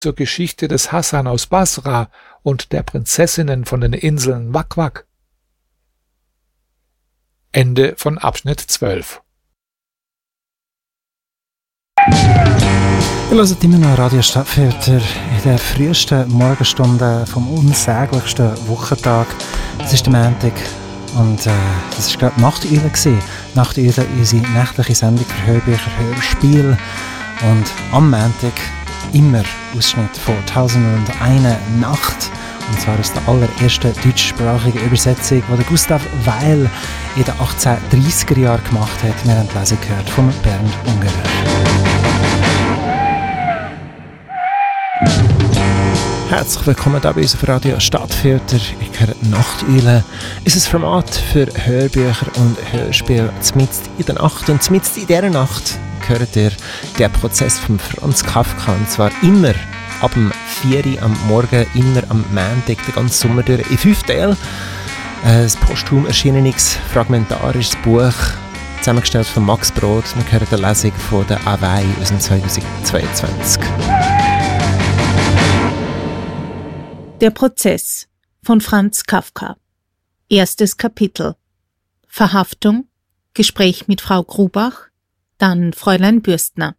zur Geschichte des Hassan aus Basra und der Prinzessinnen von den Inseln Wak-Wak. Ende von Abschnitt 12. Ihr hört immer noch Radio Stadtviertel in der frühesten Morgenstunde vom unsäglichsten Wochentag. Es ist der Montag und das war gerade Nachteule. Nachteule, unsere nächtliche Sendung für Hörbücher, Hörspiel. Und am Montag immer Ausschnitt von 1001 Nacht. Und zwar aus der allerersten deutschsprachigen Übersetzung, die Gustav Weil in den 1830er Jahren gemacht hat. Wir haben die Lesung gehört von Bernd Ungerer. Herzlich willkommen hier bei uns auf Radio Stadtviertel. Ich höre Nachteule. Es ist ein Format für Hörbücher und Hörspiele mitten in der Nacht. Und mitten in dieser Nacht hört ihr den Prozess von Franz Kafka. Und zwar immer ab dem 4 Uhr am Morgen, immer am Montag, den ganzen Sommer durch, in 5 Teilen. Ein posthum erschienenes, fragmentarisches Buch, zusammengestellt von Max Brod. Wir hören die Lesung von der Awei aus dem 2022. Der Prozess von Franz Kafka. Erstes Kapitel. Verhaftung, Gespräch mit Frau Grubach, dann Fräulein Bürstner.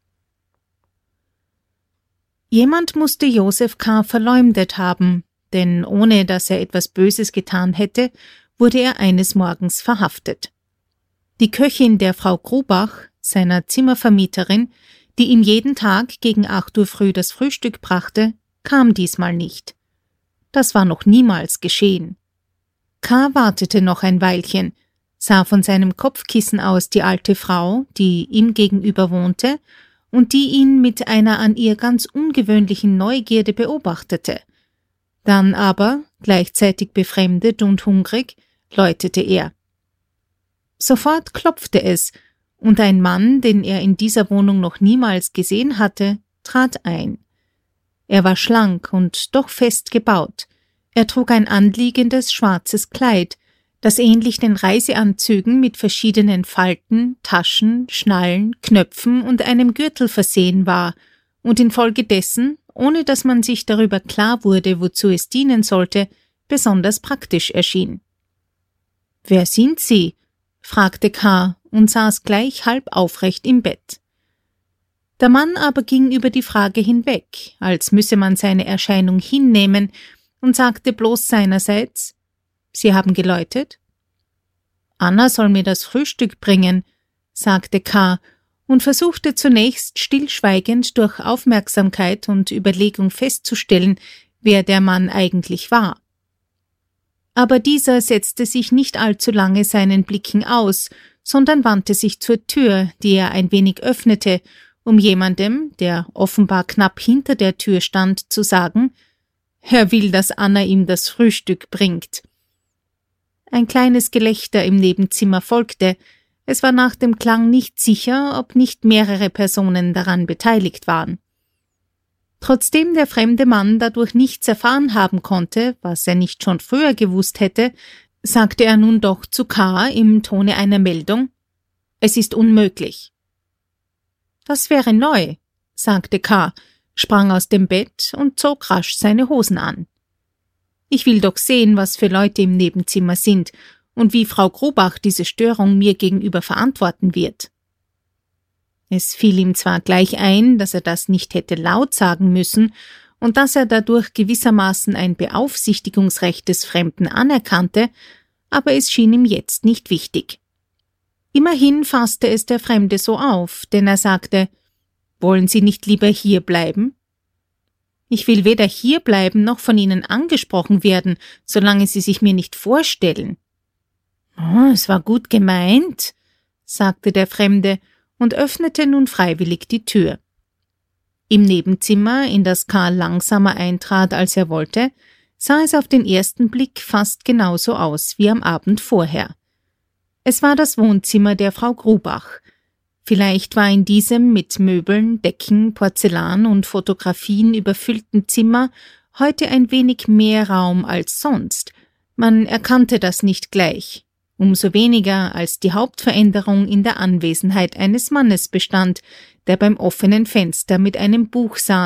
Jemand musste Josef K. verleumdet haben, denn ohne dass er etwas Böses getan hätte, wurde er eines Morgens verhaftet. Die Köchin der Frau Grubach, seiner Zimmervermieterin, die ihm jeden Tag gegen 8 Uhr früh das Frühstück brachte, kam diesmal nicht. Das war noch niemals geschehen. K. wartete noch ein Weilchen, sah von seinem Kopfkissen aus die alte Frau, die ihm gegenüber wohnte und die ihn mit einer an ihr ganz ungewöhnlichen Neugierde beobachtete. Dann aber, gleichzeitig befremdet und hungrig, läutete er. Sofort klopfte es, und ein Mann, den er in dieser Wohnung noch niemals gesehen hatte, trat ein. Er war schlank und doch fest gebaut. Er trug ein anliegendes schwarzes Kleid, das ähnlich den Reiseanzügen mit verschiedenen Falten, Taschen, Schnallen, Knöpfen und einem Gürtel versehen war und infolgedessen, ohne dass man sich darüber klar wurde, wozu es dienen sollte, besonders praktisch erschien. »Wer sind Sie?« fragte K. und saß gleich halb aufrecht im Bett. Der Mann aber ging über die Frage hinweg, als müsse man seine Erscheinung hinnehmen, und sagte bloß seinerseits: »Sie haben geläutet?« »Anna soll mir das Frühstück bringen«, sagte K. und versuchte zunächst stillschweigend durch Aufmerksamkeit und Überlegung festzustellen, wer der Mann eigentlich war. Aber dieser setzte sich nicht allzu lange seinen Blicken aus, sondern wandte sich zur Tür, die er ein wenig öffnete, um jemandem, der offenbar knapp hinter der Tür stand, zu sagen: »Er will, dass Anna ihm das Frühstück bringt.« Ein kleines Gelächter im Nebenzimmer folgte. Es war nach dem Klang nicht sicher, ob nicht mehrere Personen daran beteiligt waren. Trotzdem der fremde Mann dadurch nichts erfahren haben konnte, was er nicht schon früher gewusst hätte, sagte er nun doch zu K. im Tone einer Meldung: »Es ist unmöglich.« »Das wäre neu«, sagte K., sprang aus dem Bett und zog rasch seine Hosen an. »Ich will doch sehen, was für Leute im Nebenzimmer sind und wie Frau Grubach diese Störung mir gegenüber verantworten wird.« Es fiel ihm zwar gleich ein, dass er das nicht hätte laut sagen müssen und dass er dadurch gewissermaßen ein Beaufsichtigungsrecht des Fremden anerkannte, aber es schien ihm jetzt nicht wichtig. Immerhin fasste es der Fremde so auf, denn er sagte: »Wollen Sie nicht lieber hier bleiben?« »Ich will weder hier bleiben noch von Ihnen angesprochen werden, solange Sie sich mir nicht vorstellen.« »Oh, es war gut gemeint«, sagte der Fremde und öffnete nun freiwillig die Tür. Im Nebenzimmer, in das Karl langsamer eintrat, als er wollte, sah es auf den ersten Blick fast genauso aus wie am Abend vorher. Es war das Wohnzimmer der Frau Grubach. Vielleicht war in diesem mit Möbeln, Decken, Porzellan und Fotografien überfüllten Zimmer heute ein wenig mehr Raum als sonst. Man erkannte das nicht gleich. Umso weniger, als die Hauptveränderung in der Anwesenheit eines Mannes bestand, der beim offenen Fenster mit einem Buch saß,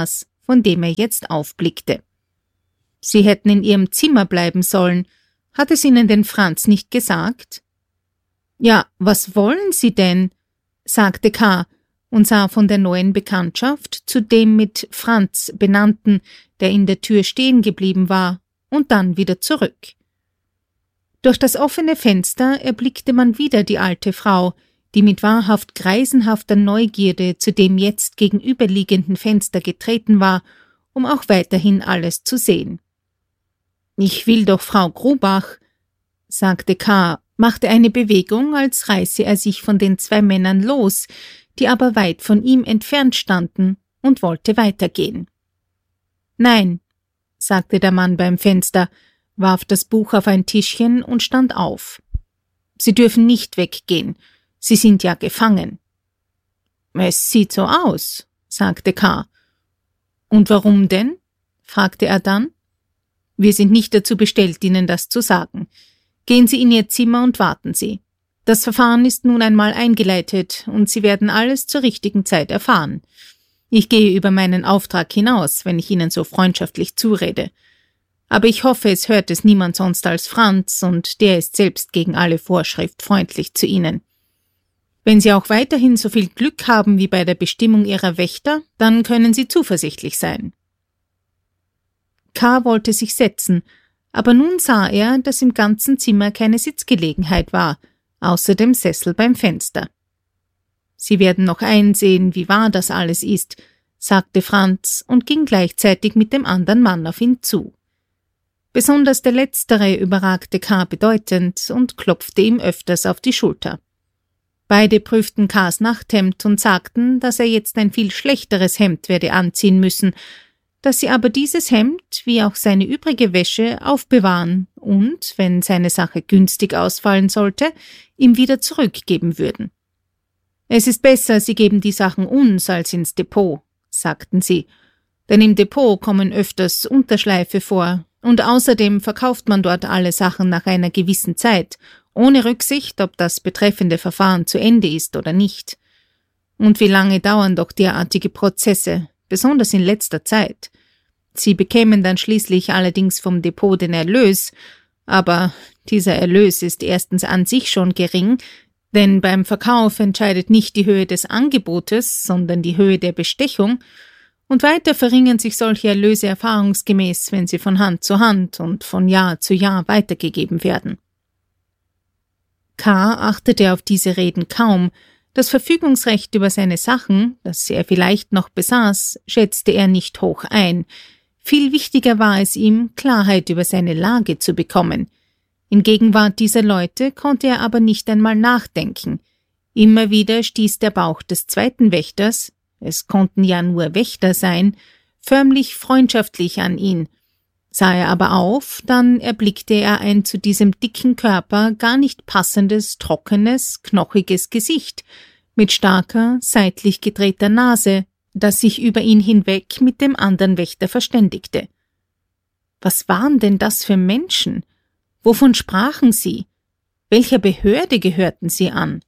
von dem er jetzt aufblickte. Sie hätten in ihrem Zimmer bleiben sollen. Hat es Ihnen denn Franz nicht gesagt? Ja, was wollen Sie denn? Sagte K. und sah von der neuen Bekanntschaft zu dem mit Franz benannten, der in der Tür stehen geblieben war, und dann wieder zurück. Durch das offene Fenster erblickte man wieder die alte Frau, die mit wahrhaft greisenhafter Neugierde zu dem jetzt gegenüberliegenden Fenster getreten war, um auch weiterhin alles zu sehen. »Ich will doch Frau Grubach«, sagte K., machte eine Bewegung, als reiße er sich von den 2 Männern los, die aber weit von ihm entfernt standen, und wollte weitergehen. »Nein«, sagte der Mann beim Fenster, warf das Buch auf ein Tischchen und stand auf. »Sie dürfen nicht weggehen. Sie sind ja gefangen.« »Es sieht so aus«, sagte K. »Und warum denn?« fragte er dann. »Wir sind nicht dazu bestellt, Ihnen das zu sagen. Gehen Sie in Ihr Zimmer und warten Sie. Das Verfahren ist nun einmal eingeleitet und Sie werden alles zur richtigen Zeit erfahren. Ich gehe über meinen Auftrag hinaus, wenn ich Ihnen so freundschaftlich zurede. Aber ich hoffe, es hört es niemand sonst als Franz, und der ist selbst gegen alle Vorschrift freundlich zu Ihnen. Wenn Sie auch weiterhin so viel Glück haben wie bei der Bestimmung Ihrer Wächter, dann können Sie zuversichtlich sein.« K. wollte sich setzen, aber nun sah er, dass im ganzen Zimmer keine Sitzgelegenheit war, außer dem Sessel beim Fenster. »Sie werden noch einsehen, wie wahr das alles ist«, sagte Franz und ging gleichzeitig mit dem anderen Mann auf ihn zu. Besonders der Letztere überragte K. bedeutend und klopfte ihm öfters auf die Schulter. Beide prüften K.s Nachthemd und sagten, dass er jetzt ein viel schlechteres Hemd werde anziehen müssen, dass sie aber dieses Hemd, wie auch seine übrige Wäsche, aufbewahren und, wenn seine Sache günstig ausfallen sollte, ihm wieder zurückgeben würden. »Es ist besser, Sie geben die Sachen uns als ins Depot«, sagten sie, »denn im Depot kommen öfters Unterschleife vor, und außerdem verkauft man dort alle Sachen nach einer gewissen Zeit, ohne Rücksicht, ob das betreffende Verfahren zu Ende ist oder nicht. Und wie lange dauern doch derartige Prozesse, besonders in letzter Zeit. Sie bekämen dann schließlich allerdings vom Depot den Erlös, aber dieser Erlös ist erstens an sich schon gering, denn beim Verkauf entscheidet nicht die Höhe des Angebotes, sondern die Höhe der Bestechung, und weiter verringern sich solche Erlöse erfahrungsgemäß, wenn sie von Hand zu Hand und von Jahr zu Jahr weitergegeben werden. K. achtete auf diese Reden kaum. Das Verfügungsrecht über seine Sachen, das er vielleicht noch besaß, schätzte er nicht hoch ein. Viel wichtiger war es ihm, Klarheit über seine Lage zu bekommen. In Gegenwart dieser Leute konnte er aber nicht einmal nachdenken. Immer wieder stieß der Bauch des zweiten Wächters, es konnten ja nur Wächter sein, förmlich freundschaftlich an ihn. Sah er aber auf, dann erblickte er ein zu diesem dicken Körper gar nicht passendes, trockenes, knochiges Gesicht, mit starker, seitlich gedrehter Nase, das sich über ihn hinweg mit dem anderen Wächter verständigte. Was waren denn das für Menschen? Wovon sprachen sie? Welcher Behörde gehörten sie an?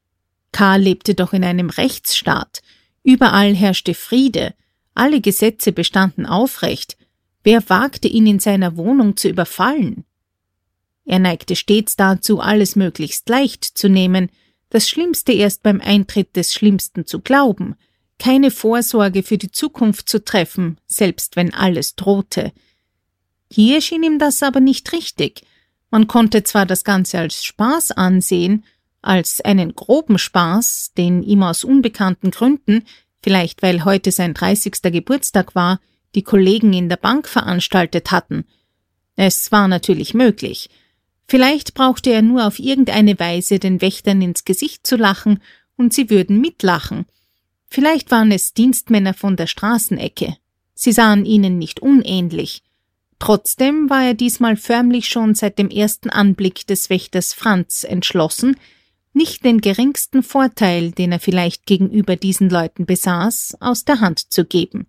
K. lebte doch in einem Rechtsstaat. Überall herrschte Friede. Alle Gesetze bestanden aufrecht. Wer wagte ihn in seiner Wohnung zu überfallen? Er neigte stets dazu, alles möglichst leicht zu nehmen, das Schlimmste erst beim Eintritt des Schlimmsten zu glauben, keine Vorsorge für die Zukunft zu treffen, selbst wenn alles drohte. Hier schien ihm das aber nicht richtig. Man konnte zwar das Ganze als Spaß ansehen, als einen groben Spaß, den ihm aus unbekannten Gründen, vielleicht weil heute sein 30. Geburtstag war, die Kollegen in der Bank veranstaltet hatten. Es war natürlich möglich. Vielleicht brauchte er nur auf irgendeine Weise den Wächtern ins Gesicht zu lachen, und sie würden mitlachen. Vielleicht waren es Dienstmänner von der Straßenecke. Sie sahen ihnen nicht unähnlich. Trotzdem war er diesmal förmlich schon seit dem ersten Anblick des Wächters Franz entschlossen, nicht den geringsten Vorteil, den er vielleicht gegenüber diesen Leuten besaß, aus der Hand zu geben.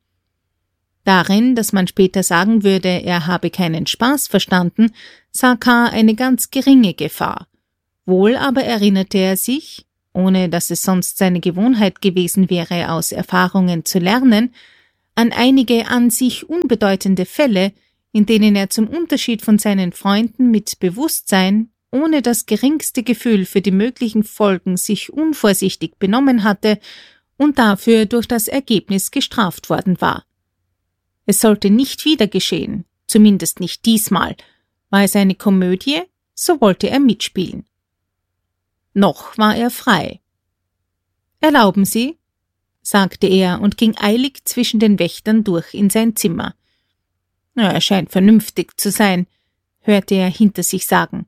Darin, dass man später sagen würde, er habe keinen Spaß verstanden, sah K. eine ganz geringe Gefahr. Wohl aber erinnerte er sich, ohne dass es sonst seine Gewohnheit gewesen wäre, aus Erfahrungen zu lernen, an einige an sich unbedeutende Fälle, in denen er zum Unterschied von seinen Freunden mit Bewusstsein, ohne das geringste Gefühl für die möglichen Folgen sich unvorsichtig benommen hatte und dafür durch das Ergebnis gestraft worden war. Es sollte nicht wieder geschehen, zumindest nicht diesmal. War es eine Komödie, so wollte er mitspielen. Noch war er frei. »Erlauben Sie?« sagte er und ging eilig zwischen den Wächtern durch in sein Zimmer. »Er scheint vernünftig zu sein«, hörte er hinter sich sagen.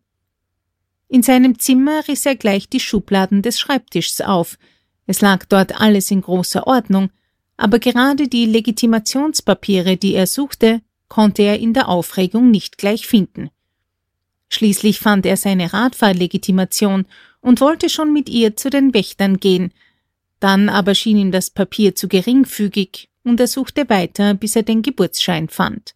In seinem Zimmer riss er gleich die Schubladen des Schreibtischs auf. Es lag dort alles in großer Ordnung, aber gerade die Legitimationspapiere, die er suchte, konnte er in der Aufregung nicht gleich finden. Schließlich fand er seine Radfahrlegitimation und wollte schon mit ihr zu den Wächtern gehen. Dann aber schien ihm das Papier zu geringfügig und er suchte weiter, bis er den Geburtsschein fand.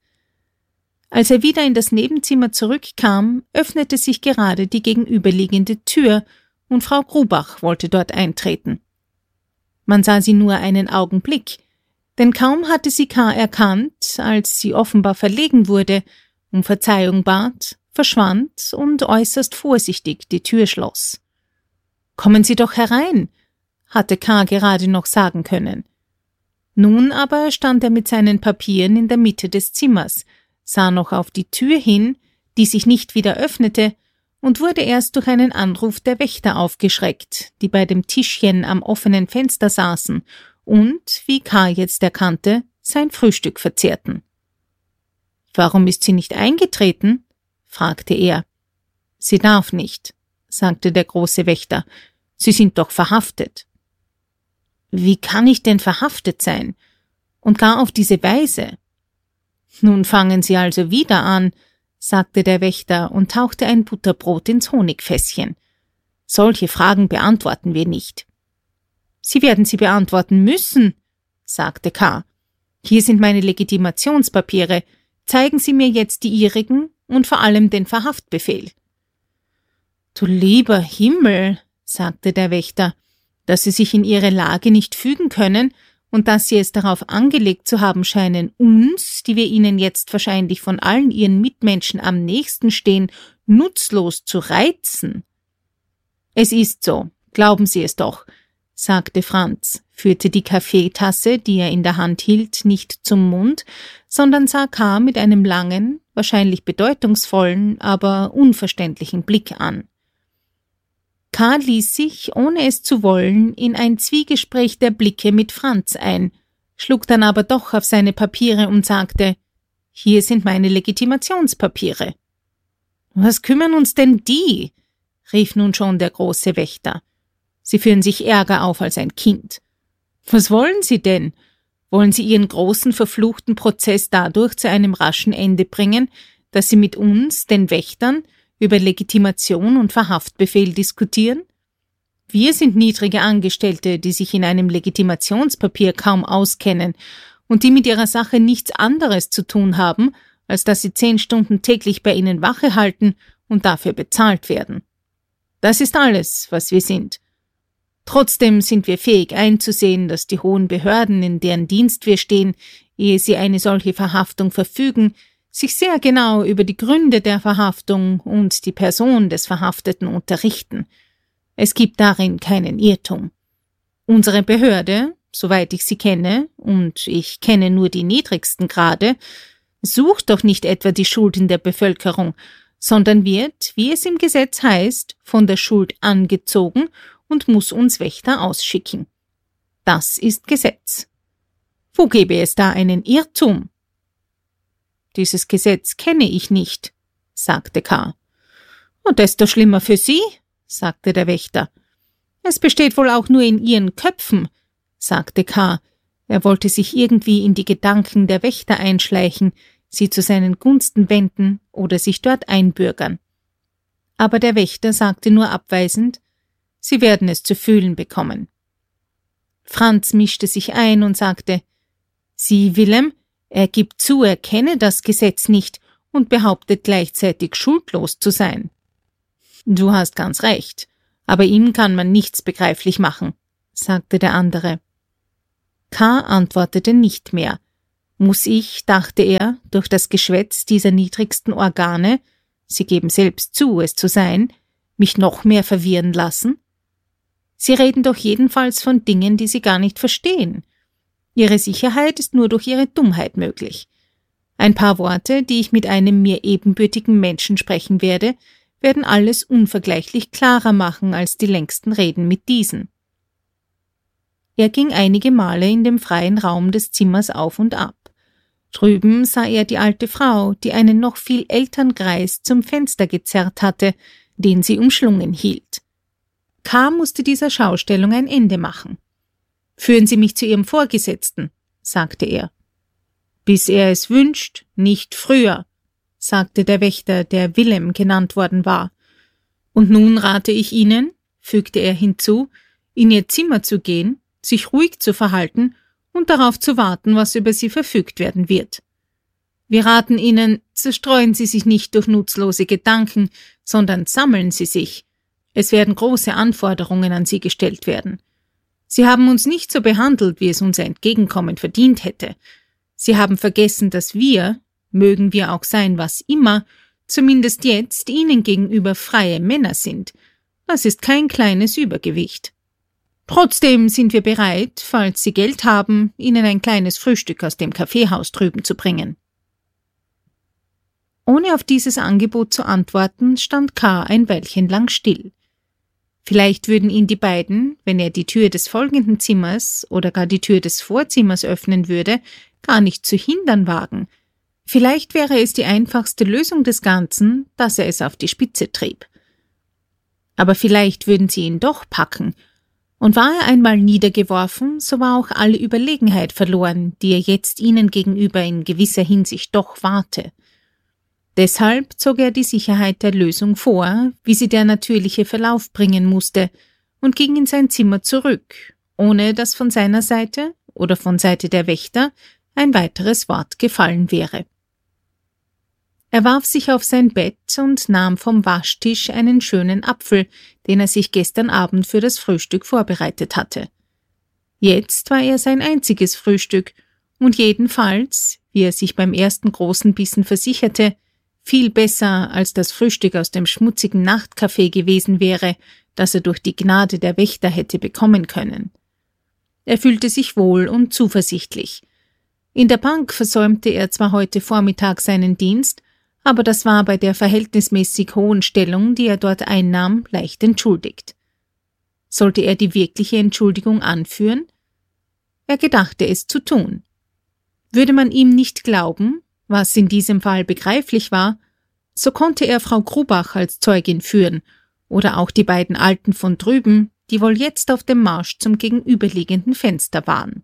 Als er wieder in das Nebenzimmer zurückkam, öffnete sich gerade die gegenüberliegende Tür und Frau Grubach wollte dort eintreten. Man sah sie nur einen Augenblick, denn kaum hatte sie K. erkannt, als sie offenbar verlegen wurde, um Verzeihung bat, verschwand und äußerst vorsichtig die Tür schloss. »Kommen Sie doch herein«, hatte K. gerade noch sagen können. Nun aber stand er mit seinen Papieren in der Mitte des Zimmers, sah noch auf die Tür hin, die sich nicht wieder öffnete, und wurde erst durch einen Anruf der Wächter aufgeschreckt, die bei dem Tischchen am offenen Fenster saßen und, wie K. jetzt erkannte, sein Frühstück verzehrten. »Warum ist sie nicht eingetreten?« fragte er. »Sie darf nicht«, sagte der große Wächter. »Sie sind doch verhaftet.« »Wie kann ich denn verhaftet sein? Und gar auf diese Weise?« »Nun fangen Sie also wieder an«, sagte der Wächter und tauchte ein Butterbrot ins Honigfässchen. »Solche Fragen beantworten wir nicht.« »Sie werden sie beantworten müssen«, sagte K. »Hier sind meine Legitimationspapiere. Zeigen Sie mir jetzt die Ihrigen und vor allem den Verhaftbefehl.« »Du lieber Himmel«, sagte der Wächter, »dass Sie sich in Ihre Lage nicht fügen können und dass Sie es darauf angelegt zu haben scheinen, uns, die wir Ihnen jetzt wahrscheinlich von allen Ihren Mitmenschen am nächsten stehen, nutzlos zu reizen.« »Es ist so, glauben Sie es doch«, sagte Franz, führte die Kaffeetasse, die er in der Hand hielt, nicht zum Mund, sondern sah K. mit einem langen, wahrscheinlich bedeutungsvollen, aber unverständlichen Blick an. K. ließ sich, ohne es zu wollen, in ein Zwiegespräch der Blicke mit Franz ein, schlug dann aber doch auf seine Papiere und sagte, »Hier sind meine Legitimationspapiere.« »Was kümmern uns denn die?« rief nun schon der große Wächter. »Sie führen sich ärger auf als ein Kind. Was wollen Sie denn? Wollen Sie Ihren großen verfluchten Prozess dadurch zu einem raschen Ende bringen, dass Sie mit uns, den Wächtern, über Legitimation und Verhaftbefehl diskutieren? Wir sind niedrige Angestellte, die sich in einem Legitimationspapier kaum auskennen und die mit ihrer Sache nichts anderes zu tun haben, als dass sie 10 Stunden täglich bei Ihnen Wache halten und dafür bezahlt werden. Das ist alles, was wir sind. Trotzdem sind wir fähig einzusehen, dass die hohen Behörden, in deren Dienst wir stehen, ehe sie eine solche Verhaftung verfügen, sich sehr genau über die Gründe der Verhaftung und die Person des Verhafteten unterrichten. Es gibt darin keinen Irrtum. Unsere Behörde, soweit ich sie kenne, und ich kenne nur die niedrigsten Grade, sucht doch nicht etwa die Schuld in der Bevölkerung, sondern wird, wie es im Gesetz heißt, von der Schuld angezogen und muss uns Wächter ausschicken. Das ist Gesetz. Wo gäbe es da einen Irrtum? »Dieses Gesetz kenne ich nicht«, sagte K. »Und desto schlimmer für Sie«, sagte der Wächter. »Es besteht wohl auch nur in Ihren Köpfen«, sagte K. Er wollte sich irgendwie in die Gedanken der Wächter einschleichen, sie zu seinen Gunsten wenden oder sich dort einbürgern. Aber der Wächter sagte nur abweisend, »Sie werden es zu fühlen bekommen.« Franz mischte sich ein und sagte, »Sie, Willem, er gibt zu, er kenne das Gesetz nicht und behauptet gleichzeitig schuldlos zu sein.« »Du hast ganz recht, aber ihm kann man nichts begreiflich machen«, sagte der andere. K. antwortete nicht mehr. Muss ich, dachte er, durch das Geschwätz dieser niedrigsten Organe, sie geben selbst zu, es zu sein, mich noch mehr verwirren lassen? Sie reden doch jedenfalls von Dingen, die sie gar nicht verstehen. Ihre Sicherheit ist nur durch ihre Dummheit möglich. Ein paar Worte, die ich mit einem mir ebenbürtigen Menschen sprechen werde, werden alles unvergleichlich klarer machen als die längsten Reden mit diesen. Er ging einige Male in dem freien Raum des Zimmers auf und ab. Drüben sah er die alte Frau, die einen noch viel älteren Greis zum Fenster gezerrt hatte, den sie umschlungen hielt. K. musste dieser Schaustellung ein Ende machen. »Führen Sie mich zu Ihrem Vorgesetzten«, sagte er. »Bis er es wünscht, nicht früher«, sagte der Wächter, der Willem genannt worden war. »Und nun rate ich Ihnen«, fügte er hinzu, »in Ihr Zimmer zu gehen, sich ruhig zu verhalten und darauf zu warten, was über Sie verfügt werden wird. Wir raten Ihnen, zerstreuen Sie sich nicht durch nutzlose Gedanken, sondern sammeln Sie sich. Es werden große Anforderungen an Sie gestellt werden. Sie haben uns nicht so behandelt, wie es unser Entgegenkommen verdient hätte. Sie haben vergessen, dass wir, mögen wir auch sein, was immer, zumindest jetzt Ihnen gegenüber freie Männer sind. Das ist kein kleines Übergewicht. Trotzdem sind wir bereit, falls Sie Geld haben, Ihnen ein kleines Frühstück aus dem Kaffeehaus drüben zu bringen.« Ohne auf dieses Angebot zu antworten, stand K. ein Weilchen lang still. Vielleicht würden ihn die beiden, wenn er die Tür des folgenden Zimmers oder gar die Tür des Vorzimmers öffnen würde, gar nicht zu hindern wagen. Vielleicht wäre es die einfachste Lösung des Ganzen, dass er es auf die Spitze trieb. Aber vielleicht würden sie ihn doch packen. Und war er einmal niedergeworfen, so war auch alle Überlegenheit verloren, die er jetzt ihnen gegenüber in gewisser Hinsicht doch wahrte. Deshalb zog er die Sicherheit der Lösung vor, wie sie der natürliche Verlauf bringen musste, und ging in sein Zimmer zurück, ohne dass von seiner Seite oder von Seite der Wächter ein weiteres Wort gefallen wäre. Er warf sich auf sein Bett und nahm vom Waschtisch einen schönen Apfel, den er sich gestern Abend für das Frühstück vorbereitet hatte. Jetzt war er sein einziges Frühstück und jedenfalls, wie er sich beim ersten großen Bissen versicherte, viel besser als das Frühstück aus dem schmutzigen Nachtcafé gewesen wäre, das er durch die Gnade der Wächter hätte bekommen können. Er fühlte sich wohl und zuversichtlich. In der Bank versäumte er zwar heute Vormittag seinen Dienst, aber das war bei der verhältnismäßig hohen Stellung, die er dort einnahm, leicht entschuldigt. Sollte er die wirkliche Entschuldigung anführen? Er gedachte es zu tun. Würde man ihm nicht glauben, was in diesem Fall begreiflich war, so konnte er Frau Grubach als Zeugin führen oder auch die beiden Alten von drüben, die wohl jetzt auf dem Marsch zum gegenüberliegenden Fenster waren.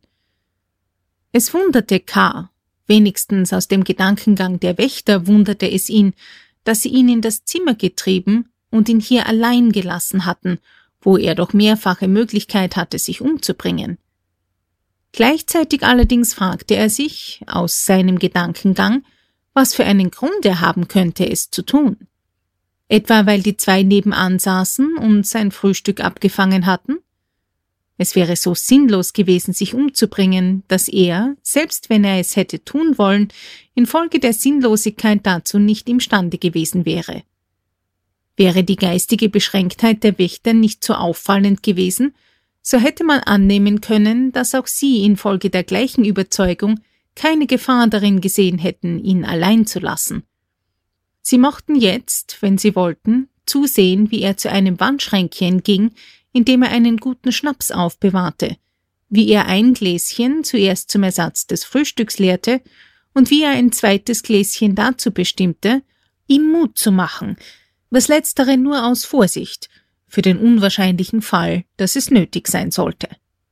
Es wunderte K., wenigstens aus dem Gedankengang der Wächter wunderte es ihn, dass sie ihn in das Zimmer getrieben und ihn hier allein gelassen hatten, wo er doch mehrfache Möglichkeit hatte, sich umzubringen. Gleichzeitig allerdings fragte er sich, aus seinem Gedankengang, was für einen Grund er haben könnte, es zu tun. Etwa weil die zwei nebenan saßen und sein Frühstück abgefangen hatten? Es wäre so sinnlos gewesen, sich umzubringen, dass er, selbst wenn er es hätte tun wollen, infolge der Sinnlosigkeit dazu nicht imstande gewesen wäre. Wäre die geistige Beschränktheit der Wächter nicht so auffallend gewesen, so hätte man annehmen können, dass auch sie infolge der gleichen Überzeugung keine Gefahr darin gesehen hätten, ihn allein zu lassen. Sie mochten jetzt, wenn sie wollten, zusehen, wie er zu einem Wandschränkchen ging, in dem er einen guten Schnaps aufbewahrte, wie er ein Gläschen zuerst zum Ersatz des Frühstücks leerte und wie er ein zweites Gläschen dazu bestimmte, ihm Mut zu machen, was letztere nur aus Vorsicht, für den unwahrscheinlichen Fall, dass es nötig sein sollte.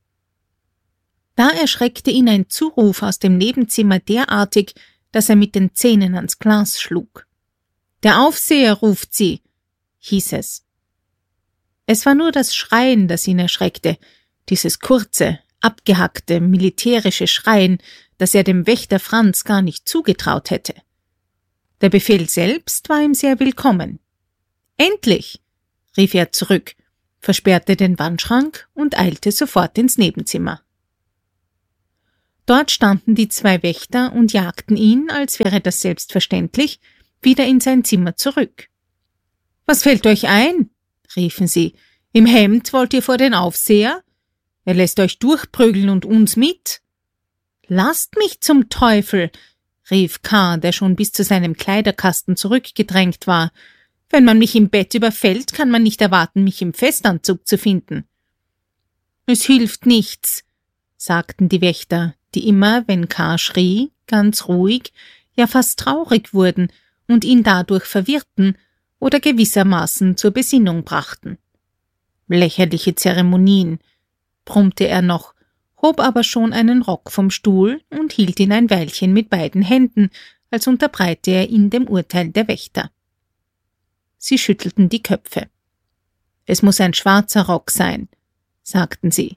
Da erschreckte ihn ein Zuruf aus dem Nebenzimmer derartig, dass er mit den Zähnen ans Glas schlug. »Der Aufseher ruft Sie«, hieß es. Es war nur das Schreien, das ihn erschreckte, dieses kurze, abgehackte, militärische Schreien, das er dem Wächter Franz gar nicht zugetraut hätte. Der Befehl selbst war ihm sehr willkommen. »Endlich«, rief er zurück, versperrte den Wandschrank und eilte sofort ins Nebenzimmer. Dort standen die 2 Wächter und jagten ihn, als wäre das selbstverständlich, wieder in sein Zimmer zurück. »Was fällt euch ein?« riefen sie. »Im Hemd wollt ihr vor den Aufseher? Er lässt euch durchprügeln und uns mit.« »Lasst mich zum Teufel«, rief K., der schon bis zu seinem Kleiderkasten zurückgedrängt war. »Wenn man mich im Bett überfällt, kann man nicht erwarten, mich im Festanzug zu finden.« »Es hilft nichts«, sagten die Wächter, die immer, wenn K. schrie, ganz ruhig, ja fast traurig wurden und ihn dadurch verwirrten oder gewissermaßen zur Besinnung brachten. »Lächerliche Zeremonien«, brummte er noch, hob aber schon einen Rock vom Stuhl und hielt ihn ein Weilchen mit beiden Händen, als unterbreite er ihn dem Urteil der Wächter. Sie schüttelten die Köpfe. »Es muss ein schwarzer Rock sein«, sagten sie.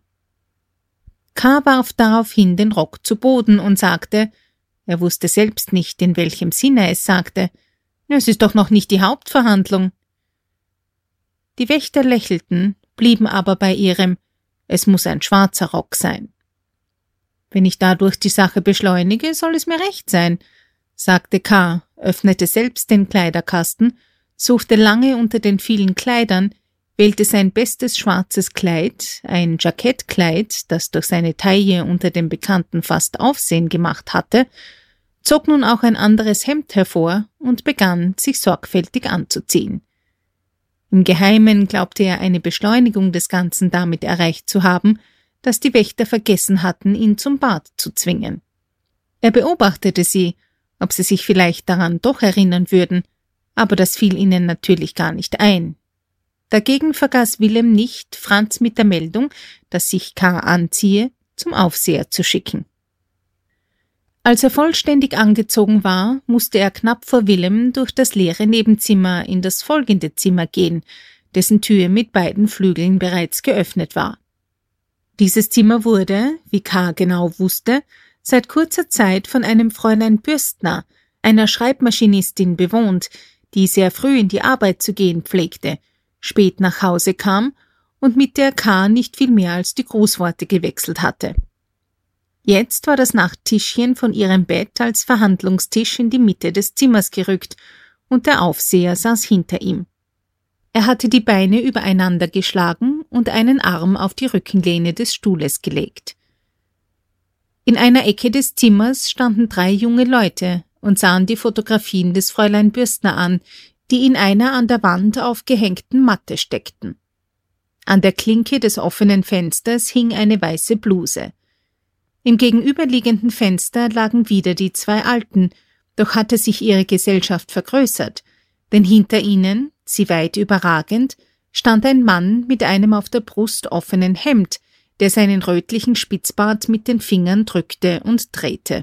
K. warf daraufhin den Rock zu Boden und sagte, er wusste selbst nicht, in welchem Sinn er es sagte, »Es ist doch noch nicht die Hauptverhandlung.« Die Wächter lächelten, blieben aber bei ihrem »Es muss ein schwarzer Rock sein.« »Wenn ich dadurch die Sache beschleunige, soll es mir recht sein«, sagte K., öffnete selbst den Kleiderkasten, suchte lange unter den vielen Kleidern, wählte sein bestes schwarzes Kleid, ein Jackettkleid, das durch seine Taille unter dem Bekannten fast Aufsehen gemacht hatte, zog nun auch ein anderes Hemd hervor und begann, sich sorgfältig anzuziehen. Im Geheimen glaubte er eine Beschleunigung des Ganzen damit erreicht zu haben, dass die Wächter vergessen hatten, ihn zum Bad zu zwingen. Er beobachtete sie, ob sie sich vielleicht daran doch erinnern würden, aber das fiel ihnen natürlich gar nicht ein. Dagegen vergaß Willem nicht, Franz mit der Meldung, dass sich K. anziehe, zum Aufseher zu schicken. Als er vollständig angezogen war, musste er knapp vor Willem durch das leere Nebenzimmer in das folgende Zimmer gehen, dessen Tür mit beiden Flügeln bereits geöffnet war. Dieses Zimmer wurde, wie K. genau wusste, seit kurzer Zeit von einem Fräulein Bürstner, einer Schreibmaschinistin, bewohnt, die sehr früh in die Arbeit zu gehen pflegte, spät nach Hause kam und mit der K. nicht viel mehr als die Grußworte gewechselt hatte. Jetzt war das Nachttischchen von ihrem Bett als Verhandlungstisch in die Mitte des Zimmers gerückt, und der Aufseher saß hinter ihm. Er hatte die Beine übereinander geschlagen und einen Arm auf die Rückenlehne des Stuhles gelegt. In einer Ecke des Zimmers standen 3 junge Leute und sahen die Fotografien des Fräulein Bürstner an, die in einer an der Wand aufgehängten Matte steckten. An der Klinke des offenen Fensters hing eine weiße Bluse. Im gegenüberliegenden Fenster lagen wieder die 2 Alten, doch hatte sich ihre Gesellschaft vergrößert, denn hinter ihnen, sie weit überragend, stand ein Mann mit einem auf der Brust offenen Hemd, der seinen rötlichen Spitzbart mit den Fingern drückte und drehte.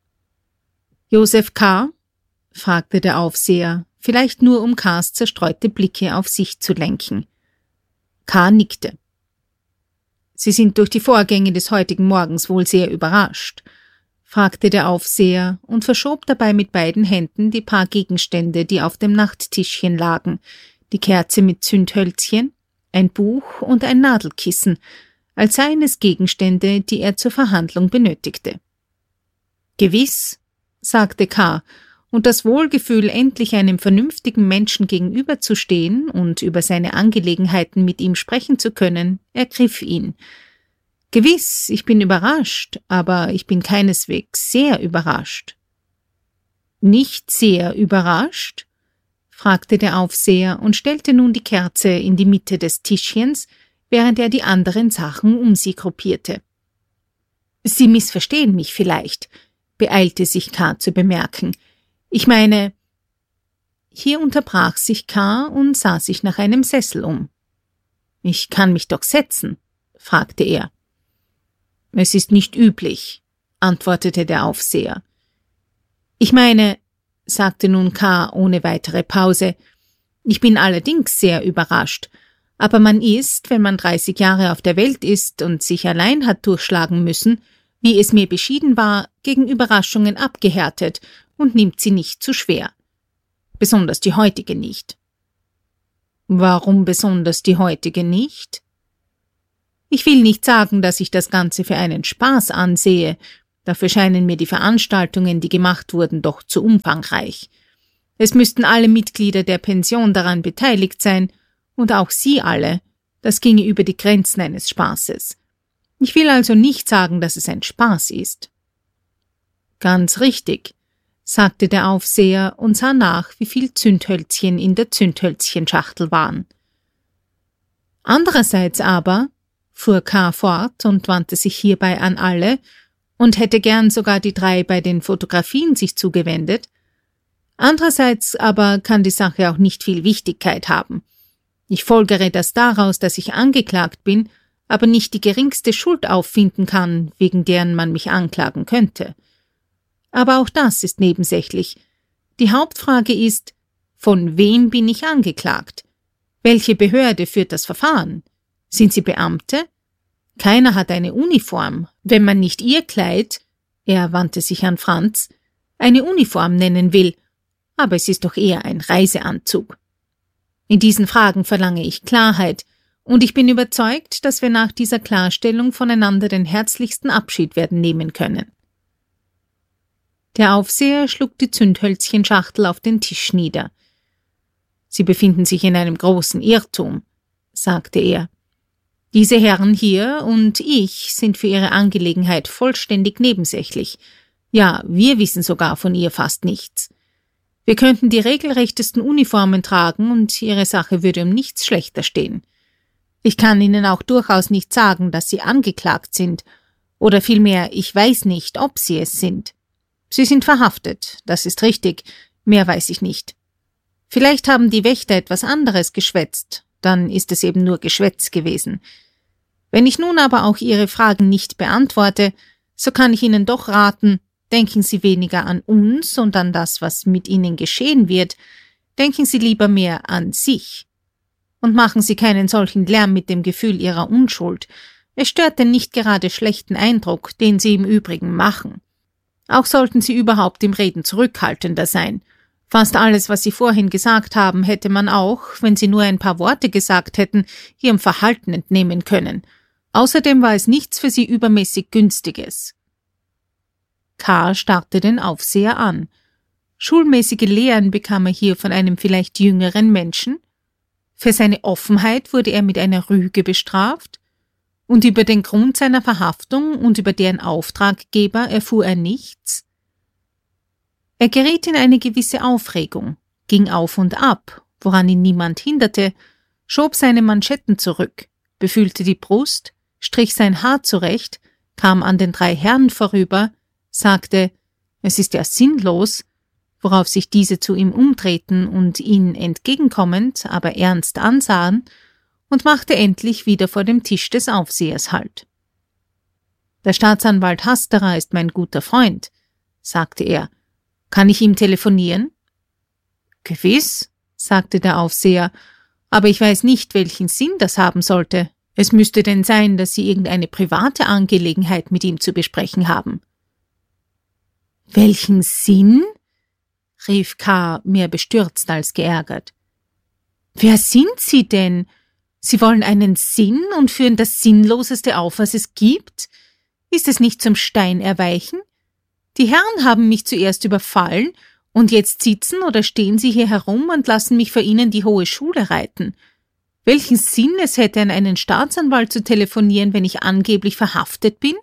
»Josef K.?« fragte der Aufseher, vielleicht nur um K.s zerstreute Blicke auf sich zu lenken. K. nickte. »Sie sind durch die Vorgänge des heutigen Morgens wohl sehr überrascht?« fragte der Aufseher und verschob dabei mit beiden Händen die paar Gegenstände, die auf dem Nachttischchen lagen, die Kerze mit Zündhölzchen, ein Buch und ein Nadelkissen, als seien es Gegenstände, die er zur Verhandlung benötigte. »Gewiss«, sagte K., und das Wohlgefühl, endlich einem vernünftigen Menschen gegenüberzustehen und über seine Angelegenheiten mit ihm sprechen zu können, ergriff ihn. »Gewiss, ich bin überrascht, aber ich bin keineswegs sehr überrascht.« »Nicht sehr überrascht?« fragte der Aufseher und stellte nun die Kerze in die Mitte des Tischchens, während er die anderen Sachen um sie gruppierte. »Sie missverstehen mich vielleicht«, beeilte sich K. zu bemerken. »Ich meine...« Hier unterbrach sich K. und sah sich nach einem Sessel um. »Ich kann mich doch setzen«, fragte er. »Es ist nicht üblich«, antwortete der Aufseher. »Ich meine«, sagte nun K. ohne weitere Pause, »ich bin allerdings sehr überrascht, aber man ist, wenn man 30 Jahre auf der Welt ist und sich allein hat durchschlagen müssen, wie es mir beschieden war, gegen Überraschungen abgehärtet und nimmt sie nicht zu schwer. Besonders die heutige nicht.« »Warum besonders die heutige nicht?« »Ich will nicht sagen, dass ich das Ganze für einen Spaß ansehe. Dafür scheinen mir die Veranstaltungen, die gemacht wurden, doch zu umfangreich. Es müssten alle Mitglieder der Pension daran beteiligt sein, und auch Sie alle. Das ginge über die Grenzen eines Spaßes. Ich will also nicht sagen, dass es ein Spaß ist. Ganz richtig, sagte der Aufseher und sah nach, wie viel Zündhölzchen in der Zündhölzchenschachtel waren. Andererseits aber, fuhr K. fort und wandte sich hierbei an alle und hätte gern sogar die 3 bei den Fotografien sich zugewendet, andererseits aber kann die Sache auch nicht viel Wichtigkeit haben. Ich folgere das daraus, dass ich angeklagt bin, aber nicht die geringste Schuld auffinden kann, wegen deren man mich anklagen könnte. Aber auch das ist nebensächlich. Die Hauptfrage ist, von wem bin ich angeklagt? Welche Behörde führt das Verfahren? Sind Sie Beamte? Keiner hat eine Uniform, wenn man nicht Ihr Kleid, er wandte sich an Franz, eine Uniform nennen will, aber es ist doch eher ein Reiseanzug. In diesen Fragen verlange ich Klarheit, und ich bin überzeugt, dass wir nach dieser Klarstellung voneinander den herzlichsten Abschied werden nehmen können. Der Aufseher schlug die Zündhölzchenschachtel auf den Tisch nieder. »Sie befinden sich in einem großen Irrtum«, sagte er. »Diese Herren hier und ich sind für Ihre Angelegenheit vollständig nebensächlich. Ja, wir wissen sogar von ihr fast nichts. Wir könnten die regelrechtesten Uniformen tragen und Ihre Sache würde um nichts schlechter stehen. Ich kann Ihnen auch durchaus nicht sagen, dass Sie angeklagt sind, oder vielmehr, ich weiß nicht, ob Sie es sind. Sie sind verhaftet, das ist richtig, mehr weiß ich nicht. Vielleicht haben die Wächter etwas anderes geschwätzt, dann ist es eben nur Geschwätz gewesen. Wenn ich nun aber auch Ihre Fragen nicht beantworte, so kann ich Ihnen doch raten, denken Sie weniger an uns und an das, was mit Ihnen geschehen wird, denken Sie lieber mehr an sich. Und machen Sie keinen solchen Lärm mit dem Gefühl Ihrer Unschuld. Es stört den nicht gerade schlechten Eindruck, den Sie im Übrigen machen. Auch sollten Sie überhaupt im Reden zurückhaltender sein. Fast alles, was Sie vorhin gesagt haben, hätte man auch, wenn Sie nur ein paar Worte gesagt hätten, Ihrem Verhalten entnehmen können. Außerdem war es nichts für Sie übermäßig Günstiges. K. starrte den Aufseher an. Schulmäßige Lehren bekam er hier von einem vielleicht jüngeren Menschen? Für seine Offenheit wurde er mit einer Rüge bestraft? Und über den Grund seiner Verhaftung und über deren Auftraggeber erfuhr er nichts? Er geriet in eine gewisse Aufregung, ging auf und ab, woran ihn niemand hinderte, schob seine Manschetten zurück, befühlte die Brust, strich sein Haar zurecht, kam an den 3 Herren vorüber, sagte, es ist ja sinnlos, worauf sich diese zu ihm umdrehten und ihn entgegenkommend, aber ernst ansahen, und machte endlich wieder vor dem Tisch des Aufsehers Halt. »Der Staatsanwalt Hasterer ist mein guter Freund«, sagte er. »Kann ich ihm telefonieren?« »Gewiss«, sagte der Aufseher, »aber ich weiß nicht, welchen Sinn das haben sollte. Es müsste denn sein, dass Sie irgendeine private Angelegenheit mit ihm zu besprechen haben.« »Welchen Sinn?« rief K. mehr bestürzt als geärgert. »Wer sind Sie denn? Sie wollen einen Sinn und führen das Sinnloseste auf, was es gibt? Ist es nicht zum Stein erweichen? Die Herren haben mich zuerst überfallen, und jetzt sitzen oder stehen sie hier herum und lassen mich vor ihnen die hohe Schule reiten. Welchen Sinn es hätte, an einen Staatsanwalt zu telefonieren, wenn ich angeblich verhaftet bin?